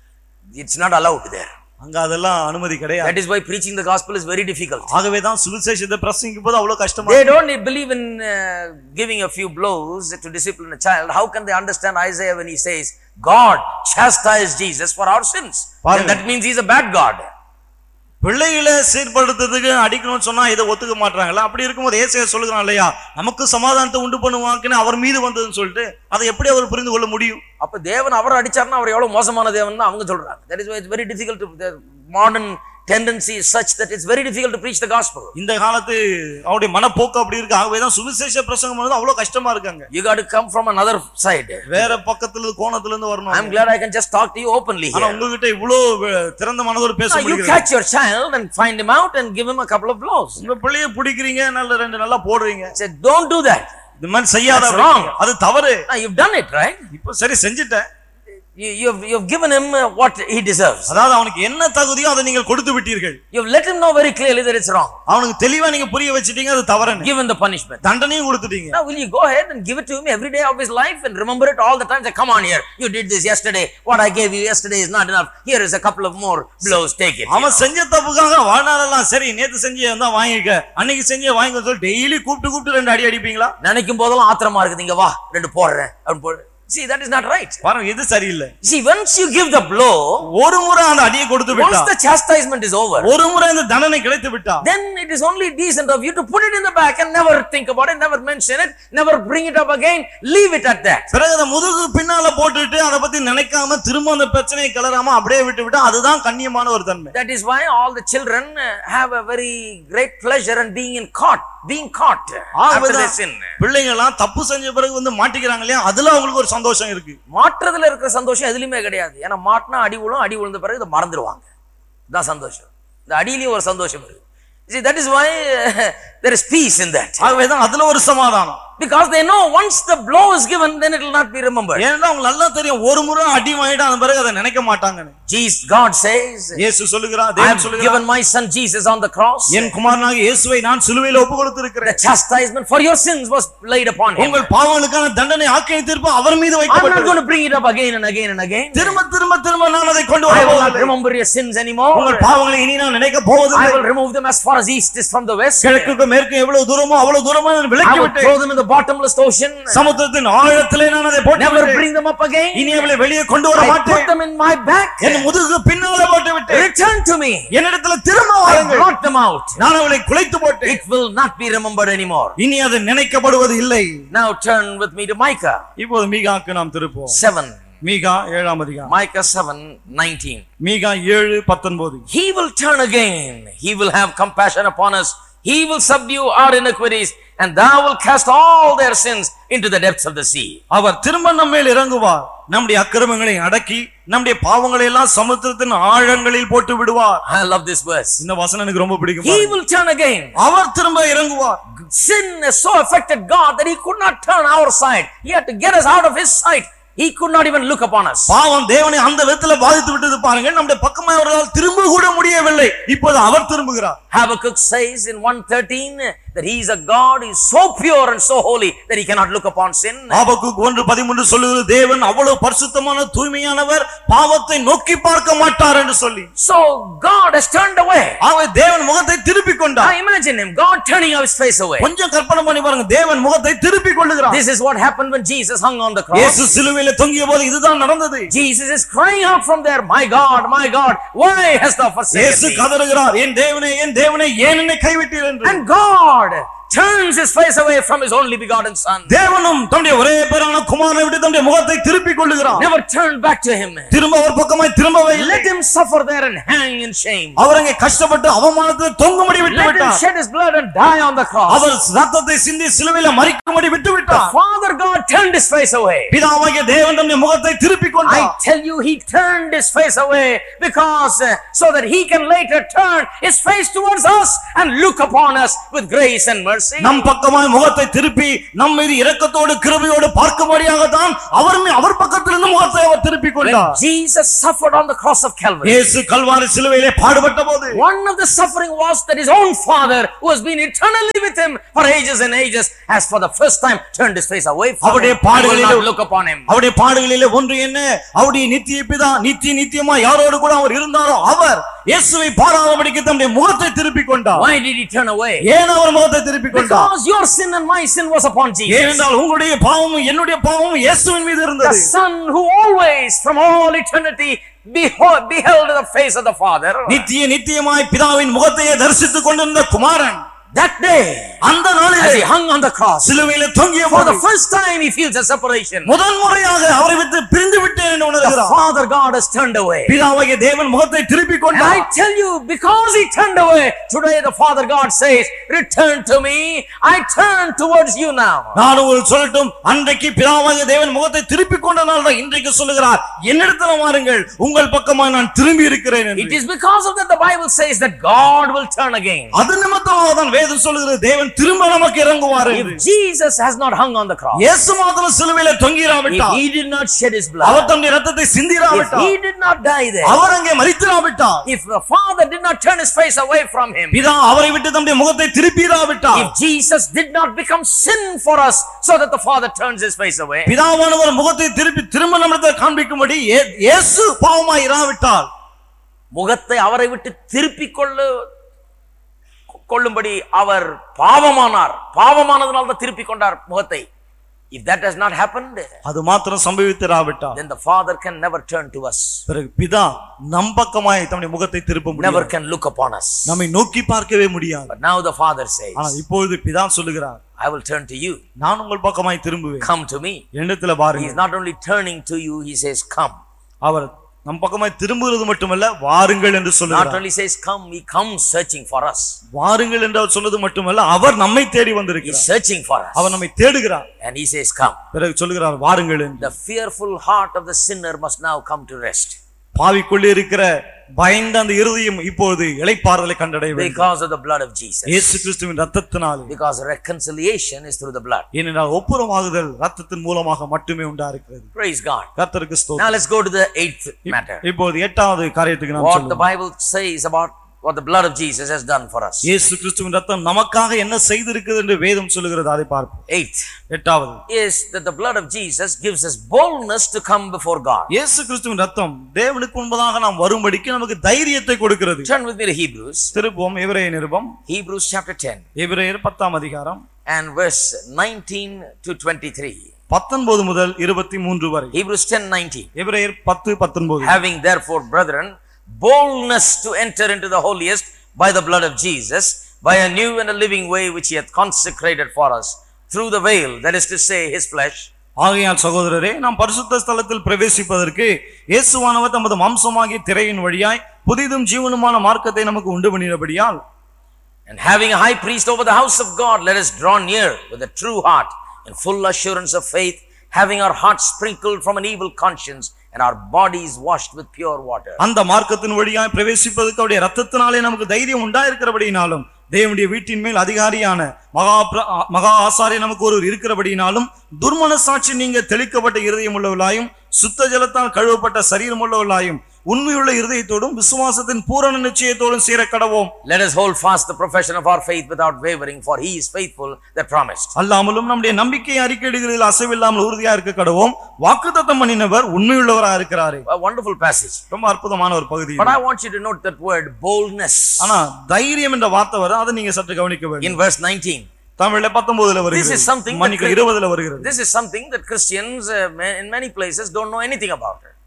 [SPEAKER 2] It's not allowed there.
[SPEAKER 1] அங்க அதெல்லாம் அனுமதி கிடையாது.
[SPEAKER 2] That is why preaching the gospel is very difficult.
[SPEAKER 1] ஆகவே தான் சுவிசேஷத்தை பிரசங்கிப்பது அவ்வளவு கஷ்டமா.
[SPEAKER 2] They don't believe in uh, giving a few blows to discipline a child. How can they understand Isaiah when he says God chastised Jesus for our sins? Then that means he's a bad God.
[SPEAKER 1] பிள்ளைகளை சீர்படுத்துறதுக்கு அடிக்கணும்னு சொன்னா இதை ஒத்துக்க மாட்டாங்களா? அப்படி இருக்கும்போது ஏசாயா சொல்லுகிறான் இல்லையா, நமக்கு சமாதானத்தை உண்டு பண்ணுவாங்கன்னு அவர் மீது வந்ததுன்னு சொல்லிட்டு அதை எப்படி அவர் புரிந்து கொள்ள முடியும்?
[SPEAKER 2] அப்ப தேவன் அவர் அடிச்சார்னா அவர் எவ்வளவு மோசமான தேவன் அவங்க சொல்றாங்க. That is why it's very difficult to the modern tendency is such that it's very difficult to preach the gospel.
[SPEAKER 1] இந்த காலத்து அவருடைய மனப்போக்கு அப்படி இருக்கு. ஆகவே தான் சுவிசேஷ பிரசங்கம் பண்ணது அவ்வளவு கஷ்டமா இருக்காங்க.
[SPEAKER 2] You got to come from another side.
[SPEAKER 1] வேற பக்கத்துல கோணத்துல இருந்து வரணும்.
[SPEAKER 2] I'm glad I can just talk to you openly here.
[SPEAKER 1] ஆனா உங்ககிட்ட இவ்வளவு திறந்த மனதோட பேச முடியுது.
[SPEAKER 2] You catch your child and find him out and give him a couple of blows.
[SPEAKER 1] உங்க பிள்ளையை பிடிக்கிறீங்க, நல்ல ரெண்டு நல்லா போடுறீங்க.
[SPEAKER 2] Say don't do that.
[SPEAKER 1] இந்த மாதிரி செய்யாத, அது தவறு.
[SPEAKER 2] Now you've done it, right?
[SPEAKER 1] இப்போ சரி செஞ்சிட்டேன்.
[SPEAKER 2] You you've you've given him what he deserves.
[SPEAKER 1] அதாவது அவனுக்கு என்ன தகுதியோ அதை நீங்கள் கொடுத்து விட்டீர்கள்.
[SPEAKER 2] You've let him know very clearly that it's wrong.
[SPEAKER 1] அவனுக்கு தெளிவா நீங்க புரிய வச்சிட்டீங்க அது தவறுன்னு.
[SPEAKER 2] Given the punishment.
[SPEAKER 1] தண்டனையும் கொடுத்துட்டீங்க.
[SPEAKER 2] Now will you go ahead and give it to him every day of his life and remember it all the time? Say come on here. You did this yesterday. What I gave you yesterday is not enough. Here is a couple of more blows. Take it.
[SPEAKER 1] அவன் செஞ்ச தப்புக்காக வாழ்நாளெல்லாம் சரி நேத்து செஞ்சே தான் வாங்கிக்க, அன்னைக்கு செஞ்சே வாங்கிக்க சொல்லி டெய்லி கூப்பிட்டு கூப்பிட்டு ரெண்டு அடி அடிப்பீங்களா?
[SPEAKER 2] நினைக்கும் போதெல்லாம் ஆத்திரமா இருக்குது, இங்க வா ரெண்டு போடுறேன் அப்படி போடு. See, that is not right.
[SPEAKER 1] பாருங்க, இது சரியில்லை.
[SPEAKER 2] See, once you give the blow,
[SPEAKER 1] ஒரு முறை அந்த அடியை கொடுத்து விட்டா,
[SPEAKER 2] once the chastisement is over,
[SPEAKER 1] ஒரு முறை இந்த தண்டனை கிடைத்து விட்டா,
[SPEAKER 2] then it is only decent of you to put it in the back and never think about it, never mention it, never bring it up again, leave it at that.
[SPEAKER 1] பிறகு அந்த முதுகு பின்னால போட்டுட்டு அத பத்தி நினைக்காம திரும்ப அந்த பிரச்சனையை கலராம அப்படியே விட்டு விட்டா அதுதான் கண்ணியமான ஒரு தன்மை.
[SPEAKER 2] That is why all the children have a very great pleasure in being in caught, being caught after they sin.
[SPEAKER 1] பிள்ளைங்க எல்லாம் தப்பு செஞ்ச பிறகு வந்து மாட்டிக்கிறாங்க இல்லையா, அதுல அவங்களுக்கு ஒரு சந்தோஷம் இருக்கு.
[SPEAKER 2] மாற்றத்துல இருக்கிற சந்தோஷம் எதுலயுமே கிடையாது. ஏன்னா மாட்டினா அடி விழும், அடி விழுந்த பிறகு இதை மறந்துடுவாங்க. இதான் சந்தோஷம். இந்த அடியிலேயும் ஒரு சந்தோஷம் இருக்கு. See, that is why uh, there is peace in that.
[SPEAKER 1] ஆகவே தான் அதுல ஒரு சமாதானம்.
[SPEAKER 2] Because they know once the blow is given, then it will not be remembered.
[SPEAKER 1] ஏன்னா அவங்க நல்லா தெரியும் ஒரு முறை அடி வாங்கிட்டா அந்த பிறகு அதை நினைக்க மாட்டாங்கன்னு.
[SPEAKER 2] Jesus, God says,
[SPEAKER 1] இயேசு சொல்லுகிறார்,
[SPEAKER 2] I have given my son Jesus on the cross.
[SPEAKER 1] என் குமாரனாகிய இயேசுவை நான் சிலுவையில் ஒப்பு கொடுத்திருக்கிறேன்.
[SPEAKER 2] The chastisement for your sins was laid upon him.
[SPEAKER 1] உங்கள் பாவங்களுக்கான தண்டனை ஆக்கினை தீர்ப்பு அவர் மீது வைக்கப்பட்டது.
[SPEAKER 2] I'm not going to bring it up again and again and again.
[SPEAKER 1] திரும்ப திரும்ப திரும்ப நான் அதை கொண்டு
[SPEAKER 2] I will not
[SPEAKER 1] வரவில்லை.
[SPEAKER 2] remember your sins anymore.
[SPEAKER 1] உங்கள் பாவங்களை இனி நான் நினைக்க போவதில்லை.
[SPEAKER 2] I will remove them as far as east is from the west.
[SPEAKER 1] கிழக்குக்கு மேற்கு எவ்வளவு தூரமோ அவ்வளவு தூரமா நான் விலக்கி
[SPEAKER 2] I will
[SPEAKER 1] விட்டேன்.
[SPEAKER 2] throw them in the bottomless ocean.
[SPEAKER 1] சமுத்திரத்தின் ஆழத்திலே நான் அதை போட்டு
[SPEAKER 2] Never bring them up again.
[SPEAKER 1] இனி அவளை வெளியே கொண்டு வர
[SPEAKER 2] I put
[SPEAKER 1] மாட்டேன்.
[SPEAKER 2] them in my back.
[SPEAKER 1] என் முதுகுக்கு பின்னால போட்டு விட்டேன்.
[SPEAKER 2] Return to me.
[SPEAKER 1] என்னிடத்துல திரும்ப
[SPEAKER 2] I
[SPEAKER 1] வாருங்கள்.
[SPEAKER 2] brought them out.
[SPEAKER 1] நான் அவளை குலைத்து போட்டேன்.
[SPEAKER 2] It will not be remembered anymore.
[SPEAKER 1] இனி அது நினைக்கப்படுவது இல்லை.
[SPEAKER 2] Now turn with me to Micah.
[SPEAKER 1] இப்போது மீகாக்கு நாம் திருப்போம்.
[SPEAKER 2] seven.
[SPEAKER 1] மீகா ஏழாம் அதிகாரம்.
[SPEAKER 2] Micah seven nineteen.
[SPEAKER 1] மீகா ஏழு பத்தொன்பது.
[SPEAKER 2] He will turn again. He will have compassion upon us. He will subdue our iniquities, and thou will cast all their sins into the depths of the sea.
[SPEAKER 1] அவர் திரும்ப நம்மேல் இறங்குவார், நம்முடைய அக்கிரமங்களை அடக்கி நம்முடைய பாவங்களை எல்லாம் சமுத்திரத்தின் ஆழங்களில் போட்டு விடுவார்.
[SPEAKER 2] I love this verse.
[SPEAKER 1] இந்த வசனம் எனக்கு ரொம்ப பிடிக்கும்.
[SPEAKER 2] He will turn again.
[SPEAKER 1] அவர் திரும்ப இறங்குவார்.
[SPEAKER 2] Sin has so affected God that he could not turn our side. He had to get us out of his sight. He could not even look upon us.
[SPEAKER 1] பாவம் தேவனை அந்த விதத்துல பாதித்து விட்டது பாருங்க. நம்முடைய பக்கமாய் அவரால் திரும்ப கூட முடியவில்லை. இப்போது அவர் திரும்புகிறார்.
[SPEAKER 2] Habakkuk says in one thirteen that he is a God, he is so pure and so holy that he cannot look upon sin.
[SPEAKER 1] ஆபக்குக் ஒன்று பதிமூன்று சொல்லுகிறது, தேவன் அவ்வளவு பரிசுத்தமான தூய்மையானவர், பாவத்தை நோக்கி பார்க்க மாட்டார் என்று சொல்லி.
[SPEAKER 2] So God has turned away.
[SPEAKER 1] ஆகவே தேவன் முகத்தை திருப்பிக் கொண்டார்.
[SPEAKER 2] Now imagine him, God turning his face away.
[SPEAKER 1] கொஞ்சம் கற்பனை பண்ணி பாருங்க, தேவன் முகத்தை திருப்பிக் கொள்ளுகிறார்.
[SPEAKER 2] This is what happened when Jesus hung on the cross.
[SPEAKER 1] இயேசு சிலுவையிலே தொங்கிய போது இதுதான் நடந்தது.
[SPEAKER 2] Jesus is crying out from there, my God, my God, why hast thou forsaken
[SPEAKER 1] இயேசு
[SPEAKER 2] me?
[SPEAKER 1] கதறுகிறார், என் தேவனே, என் தேவனே, ஏன் என்னை கைவிட்டீர் என்று.
[SPEAKER 2] And God turns his face away from his only begotten son.
[SPEAKER 1] தேவனும் தம்முடைய ஒரே பேரான குமாரனை விட்டு தம்முடைய முகத்தை திருப்பிக் கொள்ளுகிறார்.
[SPEAKER 2] Never turned back to him.
[SPEAKER 1] திரும்ப அவர் பக்கமாய் திரும்பவே இல்லை.
[SPEAKER 2] Let him suffer there and hang in shame.
[SPEAKER 1] அவர் அங்கே கஷ்டப்பட்டு அவமானத்தில் தொங்கும்படி விட்டு
[SPEAKER 2] Let him
[SPEAKER 1] விட்டார்.
[SPEAKER 2] shed his blood and die on the cross.
[SPEAKER 1] அவர் ரத்தத்தை சிந்தி சிலுவையிலே மரிக்கும்படி விட்டு விட்டார்.
[SPEAKER 2] Father God turned his face away.
[SPEAKER 1] பிதாவாகிய தேவன் தம்முடைய முகத்தை திருப்பிக் கொண்டார்.
[SPEAKER 2] I tell you, he turned his face away because uh, so that he can later turn his face towards us and look upon us with grace and mercy.
[SPEAKER 1] நம் பக்கமாய் முகத்தை திருப்பி நம் மீது இரக்கத்தோடு கிருபையோடு பார்க்கும்படியாக தான் அவர் அவர் பக்கத்திலிருந்து முகத்தை அவர் திருப்பிக் கொண்டார்.
[SPEAKER 2] When Jesus suffered on the cross of Calvary,
[SPEAKER 1] இயேசு கல்வாரி சிலுவையிலே பாடுபட்டபோது
[SPEAKER 2] one of the suffering was that his own father, who has been eternally with him for ages and ages, has for the first time turned his face away from him and will not look upon him.
[SPEAKER 1] அவருடைய பாடுகளிலே ஒன்று என்ன, அவருடைய நித்திய பிதா நித்திய நித்தியமா யாரோடு கூட அவர் இருந்தாரோ அவர் இயேசுவை பாராதபடிக்கு தம்முடைய முகத்தை திருப்பிக் கொண்டார்.
[SPEAKER 2] Why did he turn away?
[SPEAKER 1] ஏன் அவர் முகத்தை திருப்பிக் கொண்டார்?
[SPEAKER 2] Because your sin and my sin was upon Jesus.
[SPEAKER 1] ஏனென்றால் உங்களுடைய பாவமும் என்னுடைய பாவமும் இயேசுவின் மீது இருந்தது.
[SPEAKER 2] The son who always from all eternity behold, beheld the face of the Father.
[SPEAKER 1] நித்திய நித்தியமாய் பிதாவின் முகத்தையே தரிசித்துக் கொண்டிருந்த குமாரன்
[SPEAKER 2] that day,
[SPEAKER 1] அந்த நாளிலே
[SPEAKER 2] as he hung on the cross,
[SPEAKER 1] சிலுவையிலே தொங்கிய
[SPEAKER 2] for
[SPEAKER 1] போது
[SPEAKER 2] the first time he feels a separation.
[SPEAKER 1] முதல் முறையாக அவரை விட்டு பிரிந்து விட்டேன் என்று
[SPEAKER 2] The
[SPEAKER 1] உணர்கிறார்.
[SPEAKER 2] Father God has turned away.
[SPEAKER 1] பிதாவாகிய தேவன் முகத்தை திருப்பிக்
[SPEAKER 2] And
[SPEAKER 1] கொண்டார்.
[SPEAKER 2] I tell you, because he turned away, today the Father God says, return to me, I turn towards you now.
[SPEAKER 1] நான் உங்களுக்கு சொல்லட்டும், அன்றைக்கு பிதாவாகிய தேவன் முகத்தை திருப்பிக் கொண்டனால தான் இன்றைக்கு சொல்லுகிறார், என்னிடத்தில் வாருங்கள், உங்கள் பக்கமாய் நான் திரும்பி இருக்கிறேன் என்று.
[SPEAKER 2] It is because of that the Bible says that God will turn again.
[SPEAKER 1] அது நிமித்தமாக தான் வேதம் சொல்லுகிறது, தேவன் திரும்ப நமக்கு இறங்குவார் என்று.
[SPEAKER 2] If Jesus has not hung on the cross,
[SPEAKER 1] இயேசு மாத்திரம் சிலுவையிலே தொங்கிராவிட்டார்,
[SPEAKER 2] if he did not shed his blood,
[SPEAKER 1] அவர் தம்முடைய இரத்தத்தை
[SPEAKER 2] if
[SPEAKER 1] சிந்திராவிட்டார்,
[SPEAKER 2] he did not die there,
[SPEAKER 1] அவர் அங்கே மரித்திராவிட்டார்,
[SPEAKER 2] if the Father did not turn his face away from him,
[SPEAKER 1] பிதா அவரை விட்டு தம்முடைய முகத்தை திருப்பிராவிட்டார்,
[SPEAKER 2] if Jesus did not become sin for us so that the Father turns his face away,
[SPEAKER 1] பிதாவானவர் முகத்தை திருப்பி திரும்ப நம்மிடத்தில் காண்பிக்கும்படி இயேசு பாவமாய் இராவிட்டார்,
[SPEAKER 2] முகத்தை அவரை விட்டு திருப்பிக் கொள்ள கொள்ளும்படி அவர் பாவமானார், பாவமானதனால தான் திருப்பிக் கொண்டார் முகத்தை. If that has not happened,
[SPEAKER 1] அது மாத்திரம் சம்பவித்திராவிட்டார்,
[SPEAKER 2] then the Father can never turn to us,
[SPEAKER 1] பிறகு பிதா நம் பக்கமாய் தம்முடைய முகத்தை திருப்ப முடியாது,
[SPEAKER 2] never can look upon us.
[SPEAKER 1] நம்மை நோக்கி பார்க்கவே முடியாது.
[SPEAKER 2] But now the Father says,
[SPEAKER 1] ஆனால் இப்பொழுது பிதா சொல்லுகிறார்,
[SPEAKER 2] I will turn to you,
[SPEAKER 1] நான் உங்கள் பக்கமாய் திரும்புவேன்,
[SPEAKER 2] come to me.
[SPEAKER 1] என்னிடத்தில்
[SPEAKER 2] He is
[SPEAKER 1] வாருங்கள்.
[SPEAKER 2] not only turning to you, he says come.
[SPEAKER 1] அவர் நம் பக்கமாய் திரும்புகிறது மட்டுமல்ல, வாருங்கள் என்று
[SPEAKER 2] Not
[SPEAKER 1] சொல்லுகிறார்.
[SPEAKER 2] only says come, he comes searching for us.
[SPEAKER 1] வாருங்கள் என்று அவர் சொன்னது மட்டுமல்ல, அவர் நம்மை தேடி
[SPEAKER 2] He's
[SPEAKER 1] வந்திருக்கிறார்,
[SPEAKER 2] searching for us.
[SPEAKER 1] அவர் நம்மை தேடுகிறார்.
[SPEAKER 2] And he says come.
[SPEAKER 1] பிறகு சொல்லுகிறார் வாருங்கள் என்று.
[SPEAKER 2] The fearful heart of the sinner must now come to rest.
[SPEAKER 1] பாவிக்குள்ளே இருக்கிற பயந்த அந்த இருதயம் இப்பொழுது இளைப்பாறுதலை கண்டடைய வேண்டும்.
[SPEAKER 2] Because of the blood of Jesus.
[SPEAKER 1] இயேசு கிறிஸ்துவின் இரத்தத்தினாலே.
[SPEAKER 2] Because reconciliation is through the blood.
[SPEAKER 1] ஏனென்றால் ஒப்புரவாகுதல் இரத்தத்தின் மூலமாக மட்டுமே உண்டாயிருக்கிறது.
[SPEAKER 2] Praise God.
[SPEAKER 1] கர்த்தருக்கு
[SPEAKER 2] Now
[SPEAKER 1] ஸ்தோத்திரம்.
[SPEAKER 2] let's go to the eighth matter.
[SPEAKER 1] இப்போது எட்டாவது காரியத்துக்கு நாம்
[SPEAKER 2] What the
[SPEAKER 1] செல்வோம்.
[SPEAKER 2] Bible says about what the blood of Jesus has done for us.
[SPEAKER 1] இயேசு கிறிஸ்துவின் இரத்தம் நமக்காக என்ன செய்திருக்கிறது என்று வேதம் சொல்லுகிறது, அதை பார்ப்போம்.
[SPEAKER 2] Eighth
[SPEAKER 1] எட்டாவது
[SPEAKER 2] is that the blood of Jesus gives us boldness to come before God.
[SPEAKER 1] இயேசு கிறிஸ்துவின் இரத்தம் தேவனுக்கு முன்பதாக நாம் வரும்படிக்கு நமக்கு தைரியத்தை கொடுக்கிறது.
[SPEAKER 2] Turn with me to Hebrews.
[SPEAKER 1] திருப்போம் எபிரேய நிருபம்,
[SPEAKER 2] Hebrews chapter ten
[SPEAKER 1] எபிரேயர் பத்தாம் அதிகாரம்
[SPEAKER 2] and verse nineteen to twenty-three.
[SPEAKER 1] பத்தொன்பது முதல் இருபத்தி மூன்று வரை.
[SPEAKER 2] Hebrews ten nineteen.
[SPEAKER 1] எபிரேயர் பத்து பத்தொன்பது.
[SPEAKER 2] Having therefore, brethren, boldness to enter into the holiest by the blood of Jesus, by a new and a living way which he hath consecrated for us through the veil, that is to say, his flesh.
[SPEAKER 1] ஆகையால் சகோதரரே, நாம் பரிசுத்த ஸ்தலத்தில் பிரவேசிப்பதற்கு இயேசுவானவர் தமது மாம்சமாகிய திரையின் வழியாய் புதிதும் ஜீவனுமான மார்க்கத்தை நமக்கு உண்டு பண்ணினபடியால்,
[SPEAKER 2] And having a high priest over the house of God, let us draw near with a true heart in full assurance of faith, having our hearts sprinkled from an evil conscience and our bodies washed with pure water.
[SPEAKER 1] அந்த மார்க்கத்தின் வழியாய் பிரவேசிப்பதற்கு அவருடைய இரத்தத்தினாலே நமக்கு தைரியம் உண்டாயிருக்கிறபடியினாலும், தேவனுடைய வீட்டின் மேல் அதிகாரியான மகா மகா ஆசாரியர் நமக்கு ஒருவர் இருக்கிறபடியினாலும், துர்மனசாட்சி நீங்க தெளிக்கப்பட்ட இருதயம் உள்ளவர்களாயும் சுத்த ஜலத்தால் கழுவப்பட்ட சரீரம் உள்ளவர்களாயும் உண்மையுள்ள இருதயத்தோடும் விசுவாசத்தின் பூரண நிச்சயத்தோடும் சேர கடவோம்.
[SPEAKER 2] Let us hold fast the profession of our faith without wavering, for he is faithful that promised.
[SPEAKER 1] அல்லாமலும் நம்முடைய நம்பிக்கை அறிக்கையிடுகிறதில் அசைவில்லாமல் உறுதியா இருக்க கடவோம். வாக்குத்தத்தம் பண்ணினவர் உண்மையுள்ளவராக இருக்கிறார்.
[SPEAKER 2] A wonderful passage.
[SPEAKER 1] ரொம்ப அற்புதமான ஒரு பகுதி.
[SPEAKER 2] But I want you to note that word boldness.
[SPEAKER 1] ஆனா தைரியம் என்ற வார்த்தை வர, அதை நீங்க சற்று கவனிக்க வேண்டும்.
[SPEAKER 2] In verse nineteen.
[SPEAKER 1] தமிழ்ல பத்தொன்பதுல வருகிறது.
[SPEAKER 2] This is something
[SPEAKER 1] மன்னிக்க இருபதுல வருகிறது.
[SPEAKER 2] This is something that Christians uh, in many places don't know anything about it.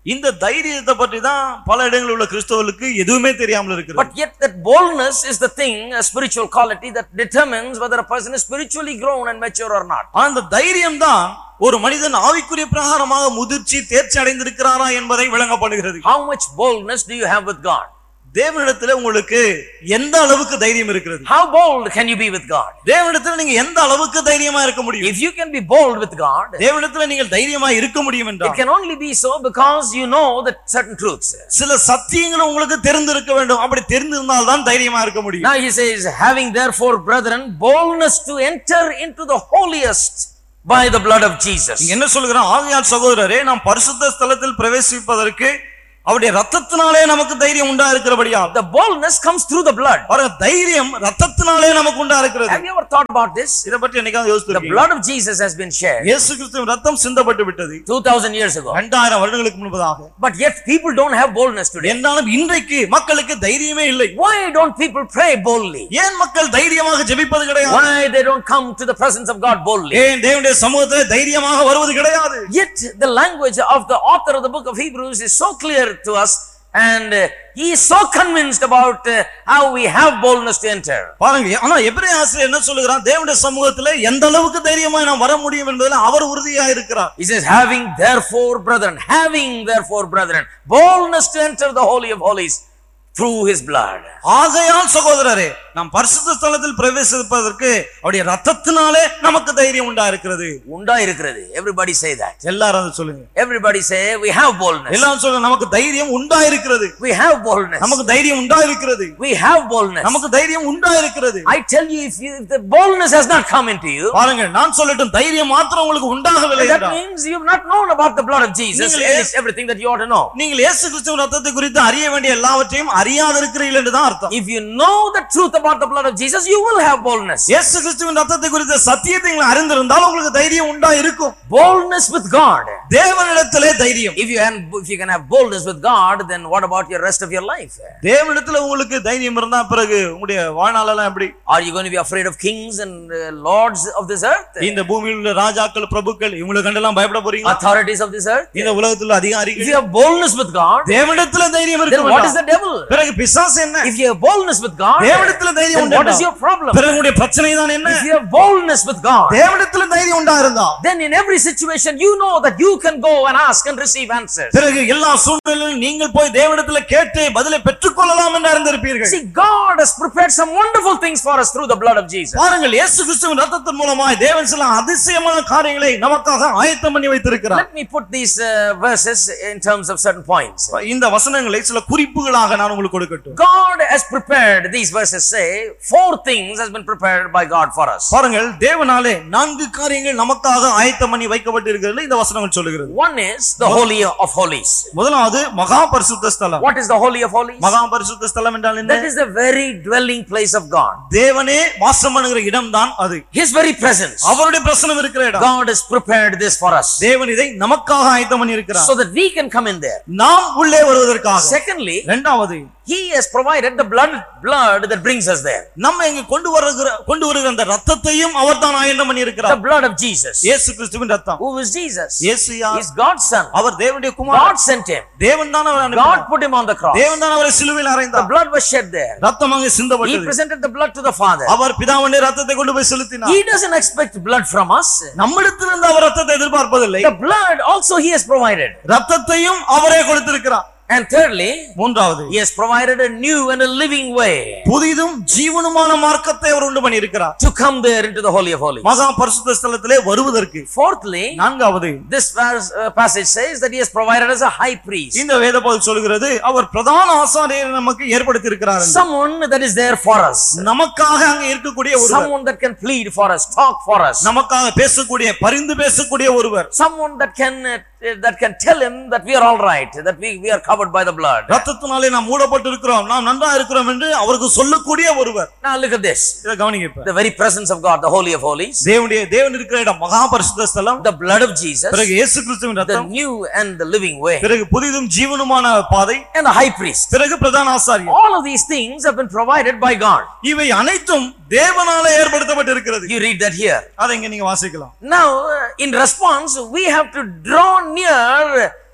[SPEAKER 1] இந்த தைரியத்தை பற்றி தான் பல இடங்களில் உள்ள கிறிஸ்தவர்களுக்கு எதுவுமே தெரியாமல் இருக்கிறது.
[SPEAKER 2] But yet that boldness is the thing, a spiritual quality that determines whether a person is spiritually grown and mature or not.
[SPEAKER 1] அந்த தைரியம் தான் ஒரு மனிதன் ஆவிக்குரிய பிரகாரமாக முதிர்ச்சி தேர்ச்சி அடைந்திருக்கிறாரா என்பதை விளங்கப்படுகிறது.
[SPEAKER 2] How much boldness do you have with God?
[SPEAKER 1] தேவனிடத்தில் உங்களுக்கு எந்த அளவுக்கு தைரியம் இருக்கிறது?
[SPEAKER 2] How bold can you be with God?
[SPEAKER 1] தேவனிடத்தில் நீங்க எந்த அளவுக்கு தைரியமா இருக்க முடியும்?
[SPEAKER 2] If you can be bold with God,
[SPEAKER 1] தேவனிடத்தில் நீங்கள் தைரியமா இருக்க முடியும் என்றால்
[SPEAKER 2] it can only be so because you know that certain truths.
[SPEAKER 1] சில சத்தியங்கள் உங்களுக்கு தெரிந்திருக்க வேண்டும். அப்படி தெரிந்திருந்தால் தான் தைரியமா இருக்க முடியும்.
[SPEAKER 2] Now he says, having therefore, brethren, boldness to enter into the holiest by the blood of Jesus.
[SPEAKER 1] என்ன சொல்கிறான்? ஆகையால் சகோதரரே, நாம் பரிசுத்த ஸ்தலத்தில் பிரவேசிப்பதற்கு அவருடைய ரத்தத்தினாலே நமக்கு தைரியம் உண்டா இருக்கிறபடியா.
[SPEAKER 2] The boldness comes through the blood.
[SPEAKER 1] பாருங்க, தைரியம் ரத்தத்தினாலே நமக்கு உண்டா இருக்கிறது.
[SPEAKER 2] Have you ever thought about this?
[SPEAKER 1] இத பற்றி என்னைக்காவது
[SPEAKER 2] The
[SPEAKER 1] யோசிச்சிருக்கீங்களா?
[SPEAKER 2] blood of Jesus has been shed
[SPEAKER 1] இயேசு கிறிஸ்துவின் ரத்தம் சிந்தப்பட்டு விட்டது
[SPEAKER 2] two thousand years ago.
[SPEAKER 1] இரண்டாயிரம் வருடங்களுக்கு முன்பதாக.
[SPEAKER 2] But yet people don't have boldness today.
[SPEAKER 1] என்றாலும் இன்றைக்கு மக்களுக்கு தைரியமே இல்லை.
[SPEAKER 2] Why don't people pray boldly?
[SPEAKER 1] ஏன் மக்கள் தைரியமாக ஜெபிப்பது கிடையாது?
[SPEAKER 2] Why they don't come to the presence of God boldly?
[SPEAKER 1] ஏன் தேவனுடைய சமூகத்தில் தைரியமாக வருவது கிடையாது?
[SPEAKER 2] Yet the language of the author of the book of Hebrews is so clear to us, and uh, he is so convinced about uh, how we have boldness to enter.
[SPEAKER 1] பாருங்க, ஆனா எபிரேய ஆசிரியர் என்ன சொல்லுகிறார்? தேவனுடைய சமூகத்திலே எந்த அளவுக்கு தைரியமா நாம் வர முடியும் என்பதில் அவர் உறுதியா இருக்கிறார்.
[SPEAKER 2] He says, having therefore, brethren, having therefore, brethren, boldness to enter the holy of holies through his blood.
[SPEAKER 1] ஆகையால் சகோதரரே, நாம் பரிசுத்த ஸ்தலத்தில் பிரவேசிப்பதற்கு அவருடைய ரத்தத்தினாலே நமக்கு தைரியம் உண்டா இருக்கிறது.
[SPEAKER 2] உண்டா இருக்கிறது. Everybody say that.
[SPEAKER 1] எல்லாரும் அதை சொல்லுங்க.
[SPEAKER 2] Everybody say we have boldness.
[SPEAKER 1] எல்லாரும் சொல்லுங்க, நமக்கு தைரியம் உண்டா இருக்கிறது.
[SPEAKER 2] We have boldness.
[SPEAKER 1] நமக்கு தைரியம் உண்டா இருக்கிறது.
[SPEAKER 2] We have boldness.
[SPEAKER 1] நமக்கு தைரியம் உண்டா இருக்கிறது.
[SPEAKER 2] I tell you, if, you, if the boldness has not come into you,
[SPEAKER 1] பாருங்க, நான் சொல்லட்டும், தைரியம் மாத்திரம் உங்களுக்கு உண்டாகவில்லை
[SPEAKER 2] that
[SPEAKER 1] என்றால்
[SPEAKER 2] means you have not known about the blood of Jesus.
[SPEAKER 1] நீங்கள்
[SPEAKER 2] It's everything that you ought to know.
[SPEAKER 1] நீங்கள் இயேசு கிறிஸ்துவின் ரத்தத்தை குறித்து அறிய வேண்டிய எல்லாவற்றையும் அறியாது இருக்கிறீர்கள் என்றுதான் அர்த்தம்.
[SPEAKER 2] If you know the truth about the blood of Jesus, you will have boldness.
[SPEAKER 1] இயேசு கிறிஸ்துவின் ரத்தத்தை குறித்த சத்தியத்தை நீங்கள் அறிந்திருந்தால் உங்களுக்கு தைரியம் உண்டா இருக்கும்.
[SPEAKER 2] Boldness with God.
[SPEAKER 1] தேவனிடத்திலே தைரியம்.
[SPEAKER 2] If you can, if you can have boldness with God, then what about your rest of your life?
[SPEAKER 1] தேவனிடத்திலே உங்களுக்கு தைரியம் இருந்தா பிறகு உங்களுடைய வாழ்நாளெல்லாம் எப்படி?
[SPEAKER 2] Are you going to be afraid of kings and uh, lords of this earth?
[SPEAKER 1] இந்த பூமியில் உள்ள ராஜாக்கள், பிரபுக்கள், இவங்களை கண்டெல்லாம் பயப்பட போறீங்களா?
[SPEAKER 2] Authorities of this earth?
[SPEAKER 1] இந்த உலகத்தில் உள்ள அதிகாரிகள்.
[SPEAKER 2] If you have boldness with God,
[SPEAKER 1] தேவனிடத்திலே தைரியம்
[SPEAKER 2] then
[SPEAKER 1] இருக்கும்.
[SPEAKER 2] what is the devil?
[SPEAKER 1] பிறகு பிசாசு என்ன?
[SPEAKER 2] If you have boldness with God,
[SPEAKER 1] தேவனிடத்திலே தைரியம்
[SPEAKER 2] then
[SPEAKER 1] உண்டா?
[SPEAKER 2] what is your problem?
[SPEAKER 1] பிறகு உங்களுடைய பிரச்சனை தான் என்ன?
[SPEAKER 2] If you have boldness with God,
[SPEAKER 1] தேவனிடத்திலே தைரியம் உண்டா இருந்தா,
[SPEAKER 2] then in every situation you know that you can go and ask and receive answers.
[SPEAKER 1] பிறகு எல்லா சூழ்நிலையிலும் நீங்கள் போய் தேவனிடத்திலே கேட்டு பதிலை பெற்றுக்கொள்ளலாம் என்று அறிந்திருப்பீர்கள்.
[SPEAKER 2] See, God has prepared some wonderful things for us through the blood of Jesus.
[SPEAKER 1] பாருங்கள், இயேசு கிறிஸ்துவின் ரத்தத்தின் மூலமாய் தேவன் சில அதிசயமான காரியங்களை நமக்காக ஆயத்தம் பண்ணி வைத்திருக்கிறார்.
[SPEAKER 2] Let me put these uh, verses in terms of certain points.
[SPEAKER 1] இந்த வசனங்களை சில குறிப்புகளாக நான் உங்களுக்கு கொடுக்கட்டும்.
[SPEAKER 2] God has prepared, these verses say, four things has been prepared by God for us.
[SPEAKER 1] பாருங்கள், தேவனாலே நான்கு காரியங்கள் நமக்காக ஆயத்தம் பண்ணி வைக்கப்பட்டிருக்கிறது இந்த வசனங்கள் சொல்லுகிறது.
[SPEAKER 2] One is the holy of holies.
[SPEAKER 1] முதலாவது மகா பரிசுத்த ஸ்தலம்.
[SPEAKER 2] What is the holy of holies?
[SPEAKER 1] மகா பரிசுத்த ஸ்தலம் என்றால் என்ன?
[SPEAKER 2] That is the very dwelling place of God.
[SPEAKER 1] தேவனே வாசம் பண்ணுகிற இடம்தான் அது.
[SPEAKER 2] His very presence.
[SPEAKER 1] அவருடைய பிரசன்னம் இருக்கிற இடம்.
[SPEAKER 2] God has prepared this for us.
[SPEAKER 1] தேவன் இதை நமக்காக ஆயத்தம் பண்ணி இருக்கிறார்.
[SPEAKER 2] So that we can come in there.
[SPEAKER 1] நாம் உள்ளே வருவதற்காக.
[SPEAKER 2] Secondly,
[SPEAKER 1] இரண்டாவது,
[SPEAKER 2] He has provided the blood blood that brings us there.
[SPEAKER 1] நம்ம இங்க கொண்டு வருகிற கொண்டு வருகிற அந்த ரத்தத்தையும் அவர்தான் ஆயத்தம் பண்ணி இருக்கிறார்.
[SPEAKER 2] The blood of Jesus.
[SPEAKER 1] இயேசு கிறிஸ்துவின் ரத்தம்.
[SPEAKER 2] Who is Jesus?
[SPEAKER 1] இயேசு யார்?
[SPEAKER 2] He is God's son.
[SPEAKER 1] அவர் தேவனுடைய குமாரன்.
[SPEAKER 2] God sent him.
[SPEAKER 1] தேவன் தான் அவரை அனுப்பினார்.
[SPEAKER 2] God put him on the cross.
[SPEAKER 1] தேவன் தான் அவரை சிலுவையில்
[SPEAKER 2] The
[SPEAKER 1] அறைந்தார்.
[SPEAKER 2] blood was shed there.
[SPEAKER 1] ரத்தம் அங்கே
[SPEAKER 2] He
[SPEAKER 1] சிந்தப்பட்டது.
[SPEAKER 2] presented the blood to the Father.
[SPEAKER 1] அவர் பிதாவுடைய ரத்தத்தை கொண்டு போய் செலுத்தினார்.
[SPEAKER 2] He doesn't expect blood from us.
[SPEAKER 1] நம்மிடத்திலிருந்து அவர் ரத்தத்தை எதிர்பார்ப்பதில்லை.
[SPEAKER 2] The blood also He has provided.
[SPEAKER 1] ரத்தத்தையும் அவரே கொடுத்திருக்கிறார்.
[SPEAKER 2] And thirdly,
[SPEAKER 1] மூன்றாவது,
[SPEAKER 2] He has provided a new and a living way
[SPEAKER 1] புதிதும் ஜீவனுமான மார்க்கத்தை அவர் உண்டு பண்ணி இருக்கிறார்.
[SPEAKER 2] to come there into the Holy of Holies.
[SPEAKER 1] மகா பரிசுத்த ஸ்தலத்திலே வருவதற்கு.
[SPEAKER 2] Fourthly,
[SPEAKER 1] நான்காவது,
[SPEAKER 2] this verse, uh, passage says that He has provided us a high priest.
[SPEAKER 1] இந்த வேத பகுதி சொல்கிறது அவர் பிரதான ஆசாரியரை நமக்கு ஏற்படுத்தி இருக்கிறார்.
[SPEAKER 2] Someone that is there for us.
[SPEAKER 1] நமக்காக அங்கே இருக்கக்கூடிய ஒருவர்.
[SPEAKER 2] Someone that can plead for us, talk for us.
[SPEAKER 1] நமக்காக பேசக்கூடிய, பரிந்து பேசக்கூடிய ஒருவர்.
[SPEAKER 2] Someone that can uh, that can tell him that we are all right, that we we are covered by the blood.
[SPEAKER 1] ரத்தத்தினாலே நாம் மூடப்பட்டு இருக்கிறோம், நாம் நன்றா இருக்கிறோம் என்று அவருக்கு சொல்லக்கூடிய ஒருவர்.
[SPEAKER 2] Now look at this.
[SPEAKER 1] இத கவனிங்க இப்ப.
[SPEAKER 2] The very presence of God, the Holy of Holies.
[SPEAKER 1] தேவனுடைய தேவன் இருக்கிற இடம் மகா பரிசுத்த ஸ்தலம்.
[SPEAKER 2] The blood of Jesus.
[SPEAKER 1] பிறகு இயேசு கிறிஸ்துவின்
[SPEAKER 2] The
[SPEAKER 1] ரத்தம்.
[SPEAKER 2] new and the living way.
[SPEAKER 1] பிறகு புதிதும் ஜீவனுமான பாதை.
[SPEAKER 2] And the high priest.
[SPEAKER 1] பிறகு பிரதான ஆசாரியர்.
[SPEAKER 2] All of these things have been provided by God.
[SPEAKER 1] இவை அனைத்தும் தேவனாலே ஏற்படுத்தப்பட்டிருக்கிறது.
[SPEAKER 2] You read that here.
[SPEAKER 1] அதை இங்க நீங்க வாசிக்கலாம்.
[SPEAKER 2] Now, uh, in response, we have to draw near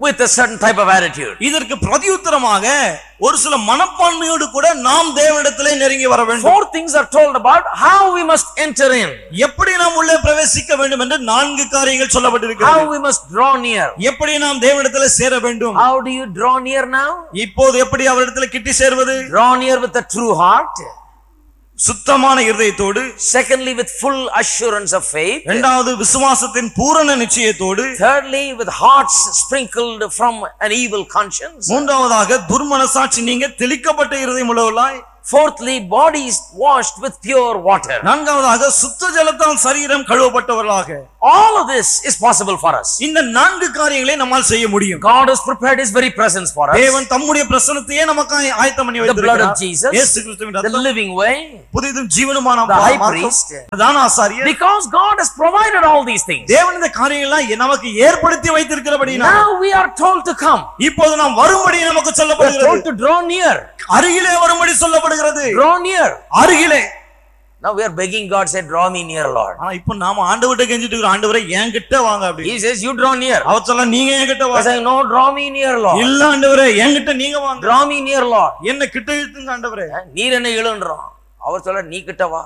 [SPEAKER 2] with a certain type of attitude.
[SPEAKER 1] இதற்கு பிரதியுத்தரமாக ஒரு சில மனப்பான்மையோடு கூட நாம் தேவனிடத்திலே நெருங்கி வர வேண்டும்.
[SPEAKER 2] Four things are told about how we must enter in.
[SPEAKER 1] எப்படி நாம் உள்ளே பிரவேசிக்க வேண்டும் என்று நான்கு காரியங்கள் சொல்லப்பட்டிருக்கிறது.
[SPEAKER 2] How we must draw near.
[SPEAKER 1] எப்படி நாம் தேவனிடத்திலே சேர வேண்டும்.
[SPEAKER 2] How do you draw near now?
[SPEAKER 1] இப்போது எப்படி அவரிடத்திலே கிட்டி சேர்வது?
[SPEAKER 2] Draw near with a true heart.
[SPEAKER 1] சுத்தமான இருதயத்தோடு.
[SPEAKER 2] Secondly, with full assurance of faith.
[SPEAKER 1] இரண்டாவது விசுவாசத்தின் பூரண நிச்சயத்தோடு.
[SPEAKER 2] Thirdly, with hearts sprinkled from an evil conscience.
[SPEAKER 1] மூன்றாவதாக துர்மனசாட்சி நீங்க தெளிக்கப்பட்ட இருதயம் உள்ளவர்களாய்.
[SPEAKER 2] Fourthly, bodies washed with pure water.
[SPEAKER 1] நான்காவதாக சுத்த ஜலத்தால் சரீரம் கழுவப்பட்டவர்களாக.
[SPEAKER 2] All of this is possible for us.
[SPEAKER 1] இந்த நான்கு காரியங்களை நம்மால் செய்ய முடியும்.
[SPEAKER 2] God has prepared his very presence for us.
[SPEAKER 1] தேவன் தம்முடைய பிரசன்னத்தையே நமக்காக ஆயத்தம் பண்ணி வைத்திருக்கிறார்.
[SPEAKER 2] The blood of Jesus,
[SPEAKER 1] இயேசு கிறிஸ்துவின் இரத்தம்,
[SPEAKER 2] the living way,
[SPEAKER 1] புதிதும் ஜீவனுமான
[SPEAKER 2] the high priest,
[SPEAKER 1] பிரதான ஆசாரியர்.
[SPEAKER 2] Because God has provided all these things.
[SPEAKER 1] தேவன் இந்த காரியங்களை நமக்கு ஏற்படுத்தி வைத்திருக்கிறபடியால்
[SPEAKER 2] Now we are told to come.
[SPEAKER 1] இப்போது நாம் வரும்படி நமக்கு சொல்லப்படுகிறது.
[SPEAKER 2] We are told to draw near.
[SPEAKER 1] அருகிலே வரும்படி சொல்லப்படுகிறது.
[SPEAKER 2] Draw near.
[SPEAKER 1] அருகிலே.
[SPEAKER 2] Now we are begging God, say, draw me near, Lord.
[SPEAKER 1] ஆனா இப்போ நாம ஆண்டவர்ட்ட கெஞ்சிட்டு இருக்கோம், ஆண்டவரே என்கிட்ட வாங்க அப்படி.
[SPEAKER 2] He says, you draw near.
[SPEAKER 1] அவர் சொல்ல நீங்க என்கிட்ட வாங்க.
[SPEAKER 2] I say, no, draw me near, Lord.
[SPEAKER 1] இல்ல ஆண்டவரே என்கிட்ட நீங்க வாங்க.
[SPEAKER 2] Draw me near, Lord.
[SPEAKER 1] என்ன கிட்ட இழுத்துங்க ஆண்டவரே.
[SPEAKER 2] நீர் என்ன இழுன்றோம். அவர் சொல்ல நீ கிட்ட வா.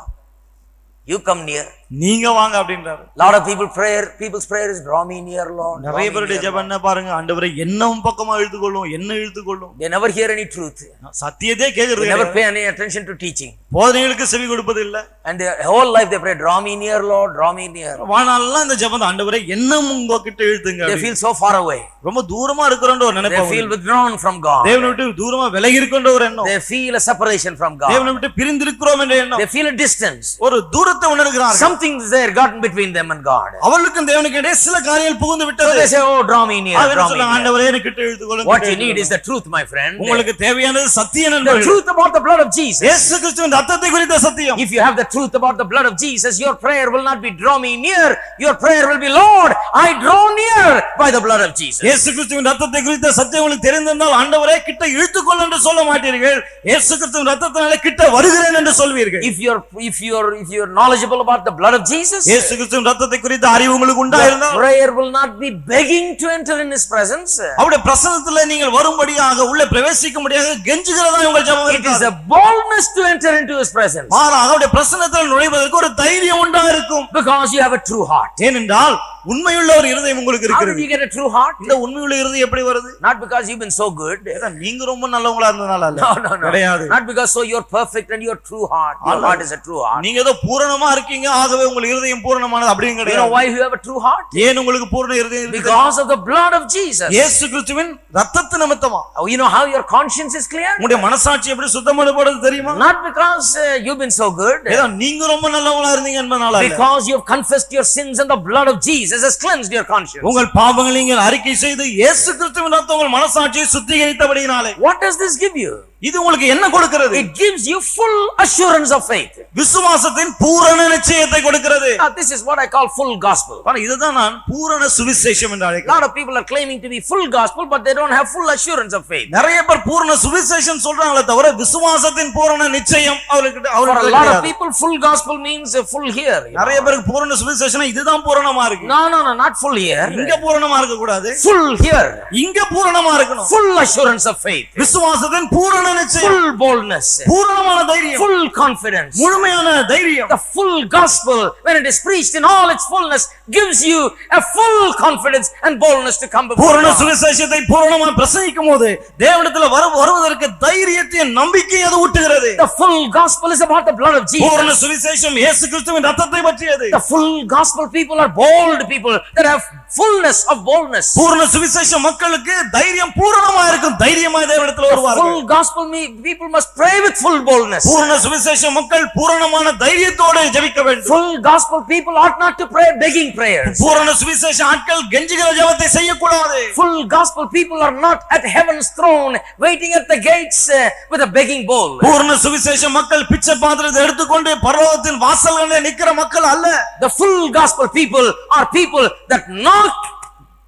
[SPEAKER 2] You come near.
[SPEAKER 1] நீங்க வாங்க அப்படின்றாரு.
[SPEAKER 2] Lot of people prayer, people's prayer is draw me near, Lord.
[SPEAKER 1] நிறைய பேருடைய ஜெபம் என்ன பாருங்க, ஆண்டவரே என்னவும் பக்கமா இழுத்துக்கொள்ளும், என்ன இழுத்துக்கொள்ளும்.
[SPEAKER 2] They never hear any truth.
[SPEAKER 1] சத்தியத்தை கேக்குறது
[SPEAKER 2] They never pay any attention to teaching.
[SPEAKER 1] போதனைகளுக்கு செவி கொடுப்பது இல்ல.
[SPEAKER 2] And their whole life they pray, draw me near, Lord, draw me near.
[SPEAKER 1] வானாலலாம் இந்த ஜெபம் ஆண்டவரே என்னவும் உங்க கிட்ட இழுத்துங்க.
[SPEAKER 2] They feel so far away.
[SPEAKER 1] ரொம்ப தூரமா இருக்கறன்ற ஒரு நினைப்பு.
[SPEAKER 2] They feel withdrawn from God.
[SPEAKER 1] தேவனை விட்டு தூரமா விலகி இருக்கன்ற ஒரு எண்ணம்.
[SPEAKER 2] They feel a separation from God.
[SPEAKER 1] தேவனை விட்டு பிரிந்து இருக்கிறோம் என்ற எண்ணம்.
[SPEAKER 2] They feel a distance.
[SPEAKER 1] ஒரு தூரத்தை உணர்கிறார்கள்.
[SPEAKER 2] Something is there gotten between them and God.
[SPEAKER 1] அவளுக்கும் தேவனுக்கு இடையே சில காரியங்கள் புகுந்து விட்டது.
[SPEAKER 2] So they say, oh, draw me near, draw me near.
[SPEAKER 1] ஆண்டவரே எனக்கு கிட்ட இழுத்துக்கொள்ளுங்க.
[SPEAKER 2] What you need is the truth, my friend.
[SPEAKER 1] உங்களுக்கு தேவையானது சத்தியம்
[SPEAKER 2] The
[SPEAKER 1] நண்பர்களே.
[SPEAKER 2] truth about the blood of Jesus.
[SPEAKER 1] இயேசு கிறிஸ்துவின் இரத்தத்தை குறித்த சத்தியம்.
[SPEAKER 2] If you have the truth about the blood of Jesus, your prayer will not be draw me near. Your prayer will be, Lord, I draw near by the blood of Jesus.
[SPEAKER 1] இயேசு கிறிஸ்துவின் இரத்தத்தை குறித்த சத்தியம் உங்களுக்கு தெரிந்திருந்தால் ஆண்டவரே கிட்ட இழுத்துக்கொள் என்று சொல்ல மாட்டீர்கள். இயேசு கிறிஸ்துவின் இரத்தத்தினாலே கிட்ட வருகிறேன் என்று சொல்வீர்கள்.
[SPEAKER 2] If you're if you're if you're knowledgeable about the blood of Jesus,
[SPEAKER 1] இயேசு கிறிஸ்துவின் இரத்தத்தை குறித்த அறிவு உங்களுக்கு உண்டாயிருந்தால்
[SPEAKER 2] prayer will not be begging to enter in his presence.
[SPEAKER 1] அவருடைய பிரசன்னத்திலே நீங்கள் வரும்படியாக உள்ளே பிரவேசிக்கும்படியாக கெஞ்சுகிறதா உங்கள் ஜெபம்
[SPEAKER 2] It is
[SPEAKER 1] இருக்கிறது.
[SPEAKER 2] a boldness to enter into his presence.
[SPEAKER 1] மாறாக அவருடைய பிரசன்னத்தில் நுழைவதற்கு ஒரு தைரியம் உண்டா இருக்கும்.
[SPEAKER 2] Because you have a true heart.
[SPEAKER 1] ஏனென்றால் உண்மையுள்ள ஒரு இருதயம் உங்களுக்கு
[SPEAKER 2] How did
[SPEAKER 1] இருக்கிறது.
[SPEAKER 2] you get a true heart?
[SPEAKER 1] இந்த உண்மையுள்ள இருதயம் எப்படி வருது?
[SPEAKER 2] Not because you've been so good.
[SPEAKER 1] ஏதா நீங்க ரொம்ப நல்லவங்களா இருந்தனால அல்ல.
[SPEAKER 2] No, no, no.
[SPEAKER 1] கிடையாது.
[SPEAKER 2] Not because so you're perfect and your true heart. Your heart is a true heart.
[SPEAKER 1] நீங்க ஏதோ பூரணமா இருக்கீங்க ஆகவே உங்கள் இருதயம் பூரணமானது அப்படிங்க
[SPEAKER 2] You know
[SPEAKER 1] கிடையாது.
[SPEAKER 2] why you have a true heart?
[SPEAKER 1] ஏன் உங்களுக்கு பூரண இருதயம் இருக்கு?
[SPEAKER 2] Because of the blood of Jesus.
[SPEAKER 1] இயேசு கிறிஸ்துவின் இரத்தத்து நிமித்தமா.
[SPEAKER 2] Oh, you know how your conscience is clear?
[SPEAKER 1] உங்களுடைய மனசாட்சி எப்படி சுத்தமானது தெரியுமா?
[SPEAKER 2] Not because uh, you've been so good.
[SPEAKER 1] ஏதோ நீங்க ரொம்ப நல்லவங்களா இருந்தீங்க என்பதனால அல்ல.
[SPEAKER 2] Because you have confessed your sins and the blood of Jesus has cleansed your conscience.
[SPEAKER 1] உங்கள் பாவங்களை நீங்கள் அறிக்கை செய்து இயேசு கிறிஸ்துவின் இரத்தம் உங்கள் மனசாட்சியை சுத்திகரித்தபடியினாலே.
[SPEAKER 2] What does this give you?
[SPEAKER 1] இது உங்களுக்கு என்ன கொடுக்கிறது?
[SPEAKER 2] It gives you full assurance of faith.
[SPEAKER 1] விசுவாசத்தின் பூரண நிச்சயத்தை கொடுக்கிறது.
[SPEAKER 2] Now this is what I call full gospel.
[SPEAKER 1] ஆனா இதுதான் நான் பூரண சுவிசேஷம் என்று
[SPEAKER 2] A
[SPEAKER 1] அழைக்கிறேன்.
[SPEAKER 2] lot of people are claiming to be full gospel but they don't have full assurance of faith.
[SPEAKER 1] நிறைய பேர் பூரண சுவிசேஷம் சொல்றாங்களே தவிர விசுவாசத்தின் பூரண நிச்சயம் அவங்களுக்கு
[SPEAKER 2] For a
[SPEAKER 1] அவங்களுக்கு
[SPEAKER 2] lot of
[SPEAKER 1] கிடையாது.
[SPEAKER 2] people full gospel means uh, full here. you know.
[SPEAKER 1] நிறைய பேருக்கு பூரண சுவிசேஷனா இதுதான் பூரணமா இருக்கு.
[SPEAKER 2] No, no, no, not full here.
[SPEAKER 1] இங்க பூரணமா இருக்க கூடாது.
[SPEAKER 2] Full here.
[SPEAKER 1] இங்க பூரணமா இருக்கணும்.
[SPEAKER 2] Full assurance of faith.
[SPEAKER 1] விசுவாசத்தின் பூரண நிச்சயம்.
[SPEAKER 2] Full boldness.
[SPEAKER 1] பூரணமான தைரியம்.
[SPEAKER 2] Full confidence.
[SPEAKER 1] முழுமையான தைரியம்.
[SPEAKER 2] The full gospel, when it is preached in all its fullness, gives you a full confidence and boldness to come before
[SPEAKER 1] பூரண
[SPEAKER 2] God.
[SPEAKER 1] சுவிசேஷத்தை பூரணமா பிரசங்கிக்கும்போது தேவனிடத்தில் வர வருவதற்கு தைரியத்தையும் நம்பிக்கையை அது ஊட்டுகிறது.
[SPEAKER 2] The full gospel is about the blood of
[SPEAKER 1] பூரண
[SPEAKER 2] Jesus.
[SPEAKER 1] சுவிசேஷம் இயேசு கிறிஸ்துவின் இரத்தத்தை பற்றியது.
[SPEAKER 2] The full gospel people are bold people that have fullness of boldness.
[SPEAKER 1] பூரண சுவிசேஷ மக்களுக்கு தைரியம் பூரணமா இருக்கும். தைரியமாய் தேவனிடத்தில்
[SPEAKER 2] The
[SPEAKER 1] வருவார்கள்.
[SPEAKER 2] full gospel me- people must pray with full boldness.
[SPEAKER 1] பூரண சுவிசேஷ மக்கள் பூரணமான தைரியத்தோடு ஜெபிக்க வேண்டும்.
[SPEAKER 2] Full gospel people ought not to pray begging prayers.
[SPEAKER 1] பூரண சுவிசேஷ ஆட்கள் கெஞ்சுகிற ஜெபத்தை செய்யக்கூடாது.
[SPEAKER 2] Full gospel people are not at heaven's throne waiting at the gates uh, with a begging bowl.
[SPEAKER 1] பூரண சுவிசேஷ மக்கள் பிச்சை பாத்திரத்தை எடுத்துக்கொண்டு பரலோகத்தின் வாசல்களிலே நிக்கிற மக்கள் அல்ல.
[SPEAKER 2] The full gospel people are people that knock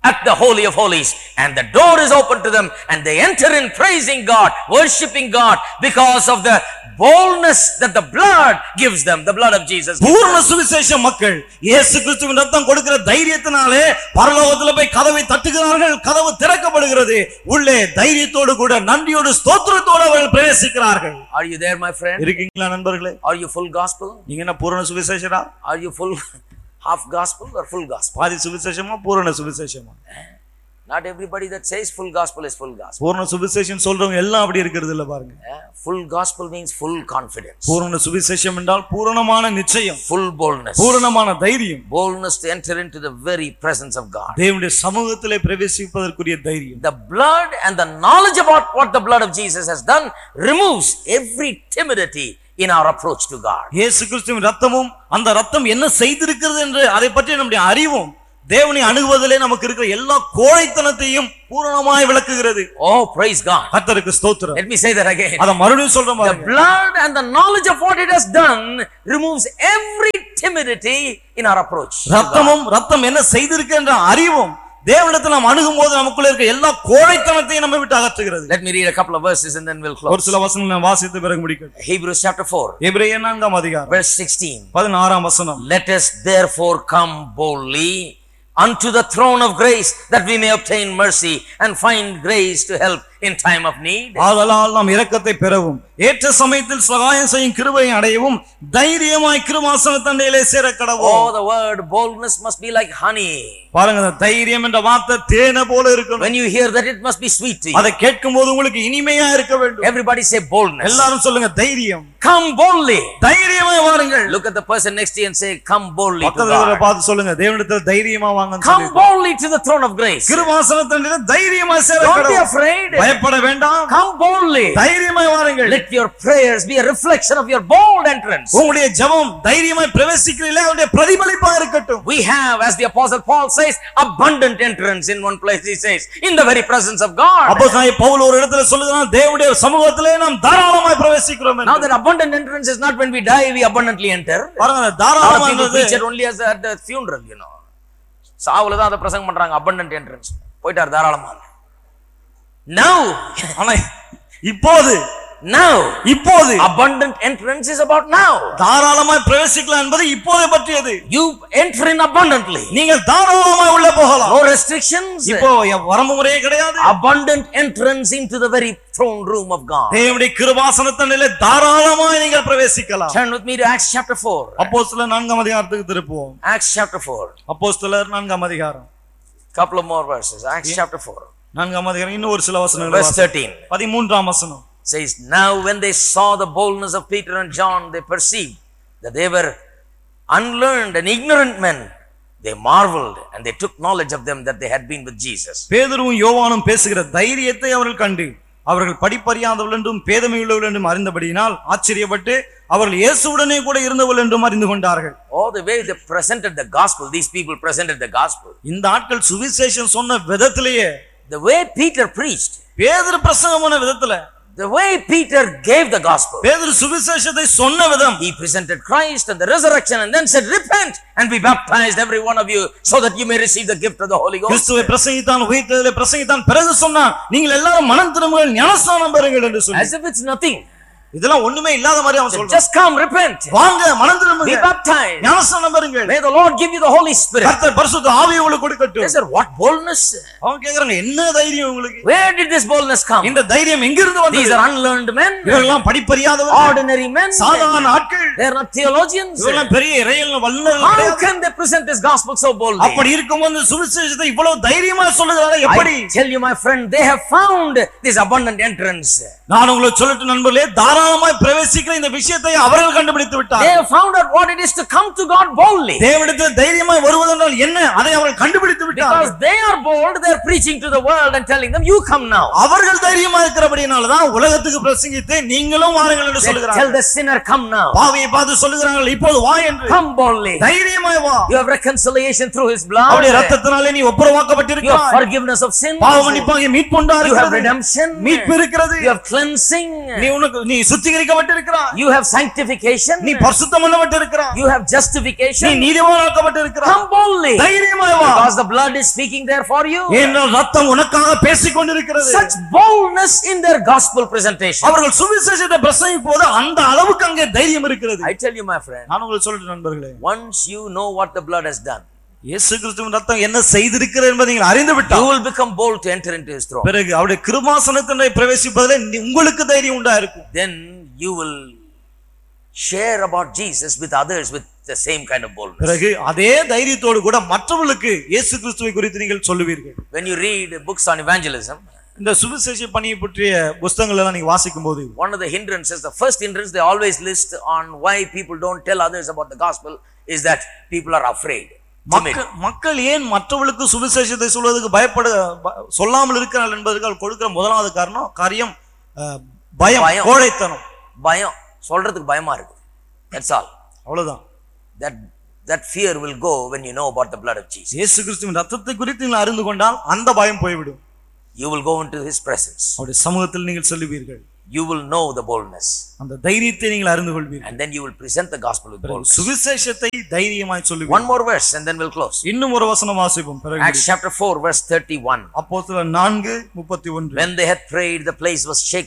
[SPEAKER 2] at the Holy of Holies, and the door is open to them, and they enter in praising God, worshiping God, because of the boldness that the blood gives them, the blood of Jesus.
[SPEAKER 1] பூரண சுவிசேஷ மக்கள் இயேசு கிறிஸ்துவின் ரத்தம் கொடுக்கிற தைரியத்தினாலே பரலோகத்தில் போய் கதவை தட்டுகிறார்கள், கதவு திறக்கப்படுகிறது, உள்ளே தைரியத்தோடு கூட நன்றியோடு ஸ்தோத்திரத்தோடு அவர்கள் பிரவேசிக்கிறார்கள்.
[SPEAKER 2] Are you there, my friend?
[SPEAKER 1] இருக்கீங்களா நண்பர்களே?
[SPEAKER 2] Are you full gospel?
[SPEAKER 1] நீங்க என்ன பூரண சுவிசேஷரா?
[SPEAKER 2] Are you full half gospel or full gospel?
[SPEAKER 1] பாதி சுவிசேஷமா பூரண சுவிசேஷமா?
[SPEAKER 2] Not everybody that says full gospel is full gospel.
[SPEAKER 1] பூரண சுவிசேஷம் சொல்றவங்க எல்லாம் அப்படி இருக்குது இல்ல பாருங்க.
[SPEAKER 2] Full gospel means full confidence.
[SPEAKER 1] பூரண சுவிசேஷம் என்றால் பூரணமான நிச்சயம்,
[SPEAKER 2] full boldness,
[SPEAKER 1] பூரணமான தைரியம்,
[SPEAKER 2] boldness to enter into the very presence of God.
[SPEAKER 1] தேவனுடைய சமூகத்திலே பிரவேசிப்பதற்குரிய தைரியம்.
[SPEAKER 2] The blood and the knowledge about what the blood of Jesus has done removes every timidity in our approach to God.
[SPEAKER 1] இயேசு கிறிஸ்துவின் ரத்தமும் அந்த ரத்தம் என்ன செய்திருக்கிறது என்று அதை பற்றி நம்முடைய அறிவும் தேவனை அணுகுவதிலே நமக்கு இருக்கிற எல்லா கோழைத்தனத்தையும் பூரணமாய் விளக்குகிறது.
[SPEAKER 2] Oh, praise God.
[SPEAKER 1] கர்த்தருக்கு ஸ்தோத்திரம்.
[SPEAKER 2] Let me say that again.
[SPEAKER 1] அத மறுபடியும் சொல்றேன்
[SPEAKER 2] The
[SPEAKER 1] பாருங்க.
[SPEAKER 2] blood and the knowledge of what it has done removes every timidity in our approach.
[SPEAKER 1] ரத்தமும் ரத்தம் என்ன செய்திருக்கு என்ற அறிவும் தேவனிடத்தில் நாம் அணுகும்போது நமக்குள்ள இருக்க எல்லா கோழைத்தனத்தையும் நம்ம விட்டு அகற்றுகிறது.
[SPEAKER 2] Let me read a couple of verses and then we'll close.
[SPEAKER 1] ஒரு சில வசனங்களை நான் வாசித்து பிறகு முடிக்கிறேன்.
[SPEAKER 2] Hebrews chapter four,
[SPEAKER 1] எபிரேயர் நான்காம் அதிகாரம்
[SPEAKER 2] verse sixteen.
[SPEAKER 1] பதினாறாம் வசனம்.
[SPEAKER 2] Let us therefore come boldly unto the throne of grace, that we may obtain mercy and find grace to help in time of need.
[SPEAKER 1] ஆதலால் நாம் இரக்கத்தை பெறவும் ஏற்ற சமயத்தில் சகாயம் செய்யும் கிருபையை அடையவும் தைரியமாய் கிருபாசன தண்டையிலே சேர கடவோம்.
[SPEAKER 2] Oh, the word boldness must be like honey.
[SPEAKER 1] பாருங்க, அந்த தைரியம் என்ற வார்த்தை தேனை போல இருக்கணும்.
[SPEAKER 2] When you hear that, it must be sweet to you.
[SPEAKER 1] அதை கேட்கும்போது உங்களுக்கு இனிமையா இருக்க வேண்டும்.
[SPEAKER 2] Everybody say boldness.
[SPEAKER 1] எல்லாரும் சொல்லுங்க தைரியம்.
[SPEAKER 2] Come boldly.
[SPEAKER 1] தைரியமாய் வாருங்கள்.
[SPEAKER 2] Look at the person next to you and say, come boldly to
[SPEAKER 1] பக்கத்துல
[SPEAKER 2] God.
[SPEAKER 1] பார்த்து சொல்லுங்க, தேவனிடத்தில் தைரியமா வாங்கன்னு
[SPEAKER 2] Come
[SPEAKER 1] சொல்லுங்க.
[SPEAKER 2] boldly to the throne of grace.
[SPEAKER 1] கிருபாசன தண்டையிலே தைரியமாய் சேர
[SPEAKER 2] Don't be
[SPEAKER 1] கடவோம்.
[SPEAKER 2] afraid.
[SPEAKER 1] பயப்பட வேண்டாம்.
[SPEAKER 2] Come boldly.
[SPEAKER 1] தைரியமாய் வாருங்கள்.
[SPEAKER 2] Let your prayers be a reflection of your bold entrance.
[SPEAKER 1] உங்களுடைய ஜெபம் தைரியமாய் பிரவேசிக்கிறீங்களே அதனுடைய பிரதிபலிப்பா இருக்கட்டும்.
[SPEAKER 2] We have, as the apostle Paul says, abundant entrance. In one place he says, in the very presence of God.
[SPEAKER 1] அப்போஸ்தலனாகிய பவுல் ஒரு இடத்துல சொல்லுகிறார், தேவனுடைய சமூகத்திலே நாம் தாராளமாய் பிரவேசிக்கிறோம் என்று.
[SPEAKER 2] Now that abundant entrance is not when we die we abundantly enter.
[SPEAKER 1] பாருங்க,
[SPEAKER 2] People
[SPEAKER 1] தாராளமானது
[SPEAKER 2] preach it only as at the funeral, you know. சாவுல தான் அத பிரசங்கம் பண்றாங்க, abundant entrance. போய்ட்டார் தாராளமா. Now,
[SPEAKER 1] ஆனா இப்போது
[SPEAKER 2] now,
[SPEAKER 1] இப்போது
[SPEAKER 2] abundant entrance is about now.
[SPEAKER 1] தாராளமாய் பிரவேசிக்கலாம் என்பது இப்போதை பற்றியது.
[SPEAKER 2] You enter in abundantly.
[SPEAKER 1] நீங்கள் தாராளமாய் உள்ள போகலாம்.
[SPEAKER 2] No restrictions.
[SPEAKER 1] இப்போ வரம்பு முறையே கிடையாது.
[SPEAKER 2] Abundant entrance into the very throne room of God.
[SPEAKER 1] தேவனுடைய கிருபாசனத்திலே தாராளமாய் நீங்கள் பிரவேசிக்கலாம்.
[SPEAKER 2] Turn with me to Acts chapter four.
[SPEAKER 1] அப்போஸ்தலர் நான்காம் அதிகாரத்துக்கு திருப்புவோம்.
[SPEAKER 2] Acts chapter four.
[SPEAKER 1] அப்போஸ்தலர் நான்காம் அதிகாரம்.
[SPEAKER 2] Couple of more verses. Acts chapter four.
[SPEAKER 1] நான்காம் அதிகாரம் இன்னும் ஒரு சில வசனங்கள்.
[SPEAKER 2] Verse thirteen.
[SPEAKER 1] பதிமூன்றாம் வசனம்.
[SPEAKER 2] Says, now when they saw the boldness of Peter and John, they perceived that they were unlearned and ignorant men. They marveled and they took knowledge of them that they had been with Jesus.
[SPEAKER 1] பேதுருவும் யோவானும் பேசுகிற தைரியத்தை அவர்கள் கண்டு அவர்கள் படிப்பறியாதவர்கள் என்றும் பேதமையுள்ளவர்கள் என்றும் அறிந்தபடியினால் ஆச்சரியப்பட்டு அவர்கள் இயேசுவுடனே கூட இருந்தவர்கள் என்றும் அறிந்து கொண்டார்கள்.
[SPEAKER 2] Oh, the way they presented the gospel, these people presented the gospel.
[SPEAKER 1] இந்த ஆட்கள் சுவிசேஷம் சொன்ன விதத்திலேயே,
[SPEAKER 2] The way Peter preached,
[SPEAKER 1] பேதுரு பிரசங்கம் பண்ண விதத்துல,
[SPEAKER 2] the way Peter gave the gospel,
[SPEAKER 1] பேதுரு சுவிசேஷத்தை சொன்ன விதம்,
[SPEAKER 2] he presented Christ and the resurrection and then said, repent and be baptized every one of you so that you may receive the gift of the Holy Ghost.
[SPEAKER 1] கிறிஸ்துவை பிரசங்கித்தான், உயிர்த்தெழுதலை பிரசங்கித்தான், பிறகு சொன்னான், நீங்கள் எல்லாரும் மனம் திரும்புங்கள், ஞானஸ்நானம் பெறுங்கள் என்று சொல்லி.
[SPEAKER 2] As if it's nothing.
[SPEAKER 1] இதெல்லாம் ஒண்ணுமே இல்லாத மாதிரி அவன் சொல்றான்.
[SPEAKER 2] Just come, repent.
[SPEAKER 1] வாங்க, மனம் திரும்புங்க,
[SPEAKER 2] Be baptized.
[SPEAKER 1] ஞானஸ்நானம் பெறுங்கள்.
[SPEAKER 2] May the Lord give you the Holy Spirit.
[SPEAKER 1] கர்த்தர் பரிசுத்த ஆவியை உங்களுக்கு கொடுக்கட்டும்.
[SPEAKER 2] They said, what boldness?
[SPEAKER 1] அவன் கேக்குறாங்க, என்ன தைரியம் உங்களுக்கு?
[SPEAKER 2] Where did this boldness come?
[SPEAKER 1] இந்த தைரியம் எங்கிருந்து வந்தது?
[SPEAKER 2] These are unlearned men,
[SPEAKER 1] இவர்கள்லாம் படிப்பறியாதவர்கள்,
[SPEAKER 2] ordinary men.
[SPEAKER 1] சாதாரண ஆட்கள்.
[SPEAKER 2] They are not theologians.
[SPEAKER 1] இவர்கள்லாம் பெரிய இறையியல் வல்லுநர்கள்
[SPEAKER 2] How
[SPEAKER 1] கிடையாது.
[SPEAKER 2] can they present this gospel so boldly?
[SPEAKER 1] அப்படி இருக்கும்போது சுவிசேஷத்தை இவ்வளவு தைரியமா சொல்லுகிறாங்க எப்படி?
[SPEAKER 2] I tell you, my friend, they have found this abundant entrance.
[SPEAKER 1] நான் உங்களுக்கு சொல்லட்டு நண்பர்களே, தாராளமாய் பிரவேசிக்கிற இந்த விஷயத்தை அவர்கள் கண்டுபிடித்து
[SPEAKER 2] They
[SPEAKER 1] விட்டார்கள்.
[SPEAKER 2] have found out what it is to come to God boldly.
[SPEAKER 1] தேவனிடத்தில் தைரியமாய் வருவதென்றால் என்ன, அதை அவர்கள் கண்டுபிடித்து
[SPEAKER 2] Because
[SPEAKER 1] விட்டார்கள்.
[SPEAKER 2] they are bold, they are preaching to the world and telling them, you come now.
[SPEAKER 1] அவர்கள் தைரியமா இருக்கிறபடியால தான் உலகத்துக்கு பிரசங்கித்து நீங்களும் வாருங்கள் என்று
[SPEAKER 2] They tell
[SPEAKER 1] சொல்கிறார்கள்.
[SPEAKER 2] the sinner, come now.
[SPEAKER 1] பாவியை பார்த்து சொல்லுகிறார்கள், இப்போது வா என்று.
[SPEAKER 2] Come boldly.
[SPEAKER 1] தைரியமாய் வா.
[SPEAKER 2] You have reconciliation through His blood.
[SPEAKER 1] அவருடைய இரத்தத்தினாலே நீ
[SPEAKER 2] You have
[SPEAKER 1] ஒப்புரவாக்கப்பட்டிருக்கிறாய்.
[SPEAKER 2] forgiveness of sins.
[SPEAKER 1] பாவ மன்னிப்பாகிய மீட்புண்டா
[SPEAKER 2] You have
[SPEAKER 1] இருக்கிறது.
[SPEAKER 2] redemption.
[SPEAKER 1] மீட்பு இருக்கிறது.
[SPEAKER 2] You have cleansing.
[SPEAKER 1] நீ உனக்கு நீ சுத்திகரிக்கப்பட்டிருக்கிறாய்.
[SPEAKER 2] You have sanctification.
[SPEAKER 1] நீ பரிசுத்தம் பண்ணப்பட்டிருக்கிறாய்.
[SPEAKER 2] You have justification.
[SPEAKER 1] நீ நீதிமானாக்கப்பட்டிருக்கிறாய்.
[SPEAKER 2] Come boldly.
[SPEAKER 1] தைரியமாய் வா.
[SPEAKER 2] Because the blood is speaking there for you.
[SPEAKER 1] ஏனென்றால் ரத்தம் உனக்காக பேசிக் கொண்டிருக்கிறது.
[SPEAKER 2] Such boldness in their gospel presentation.
[SPEAKER 1] அவர்கள் சுவிசேஷத்தை பிரசங்கிப்போது அந்த அளவுக்கு அங்கே தைரியம் இருக்கிறது.
[SPEAKER 2] I tell you my friend.
[SPEAKER 1] நான் உங்களுக்கு சொல்றேன் நண்பர்களே.
[SPEAKER 2] Once you know what the blood has done,
[SPEAKER 1] இயேசு கிறிஸ்துவின் ரத்தம் என்ன செய்திருக்கிறது என்பதை நீங்கள் அறிந்து விட்டால்,
[SPEAKER 2] you will become bold to enter into his throne.
[SPEAKER 1] பிறகு அவருடைய கிருபாசனத்திலே பிரவேசிப்பதிலே உங்களுக்கு தைரியம் உண்டா இருக்கும்.
[SPEAKER 2] Then you will share about Jesus with others with the same kind of boldness.
[SPEAKER 1] பிறகு அதே தைரியத்தோடு கூட மற்றவர்களுக்கு இயேசு கிறிஸ்துவை குறித்து நீங்கள் சொல்லுவீர்கள்.
[SPEAKER 2] When you read books on evangelism,
[SPEAKER 1] இந்த சுவிசேஷ பணியை பற்றிய புத்தகங்களை எல்லாம் நீங்க வாசிக்கும் போது,
[SPEAKER 2] one of the hindrances, the first hindrance they always list on why people don't tell others about the gospel is that people are afraid.
[SPEAKER 1] மக்கள் மக்கள் ஏன் மற்றவர்களுக்கு சுவிசேஷத்தை சொல்வதற்கு பயப்பட சொல்லாமல் இருக்கிறார்கள் என்பதற்கு கொடுக்கிற முதலாவது காரணம் காரியம் பயம், கோழைத்தனம்.
[SPEAKER 2] பயம், சொல்றதுக்கு பயமா இருக்கு. That's all.
[SPEAKER 1] அவ்வளவுதான்.
[SPEAKER 2] That that fear will go when you know about the blood of Jesus.
[SPEAKER 1] இயேசு கிறிஸ்துவின் ரத்தத்தை குறித்து நீங்கள் அறிந்து கொண்டால் அந்த பயம் போய்விடும்.
[SPEAKER 2] You will go into his presence.
[SPEAKER 1] அவருடைய சமூகத்தில் நீங்கள் செல்லுவீர்கள்.
[SPEAKER 2] You will know the boldness.
[SPEAKER 1] அந்த தைரியத்தை நீங்கள் அறிந்து கொள்வீர்கள்.
[SPEAKER 2] And then you will present the gospel with boldness.
[SPEAKER 1] சுவிசேஷத்தை தைரியமாய் சொல்லுவீர்கள்.
[SPEAKER 2] One more verse and then we'll close.
[SPEAKER 1] இன்னும் ஒரு வசனம் வாசிப்போம்.
[SPEAKER 2] Acts chapter four verse thirty-one.
[SPEAKER 1] அப்போஸ்தலர் நான்கு முப்பத்தி ஒன்று.
[SPEAKER 2] When they had prayed, the place was shaken.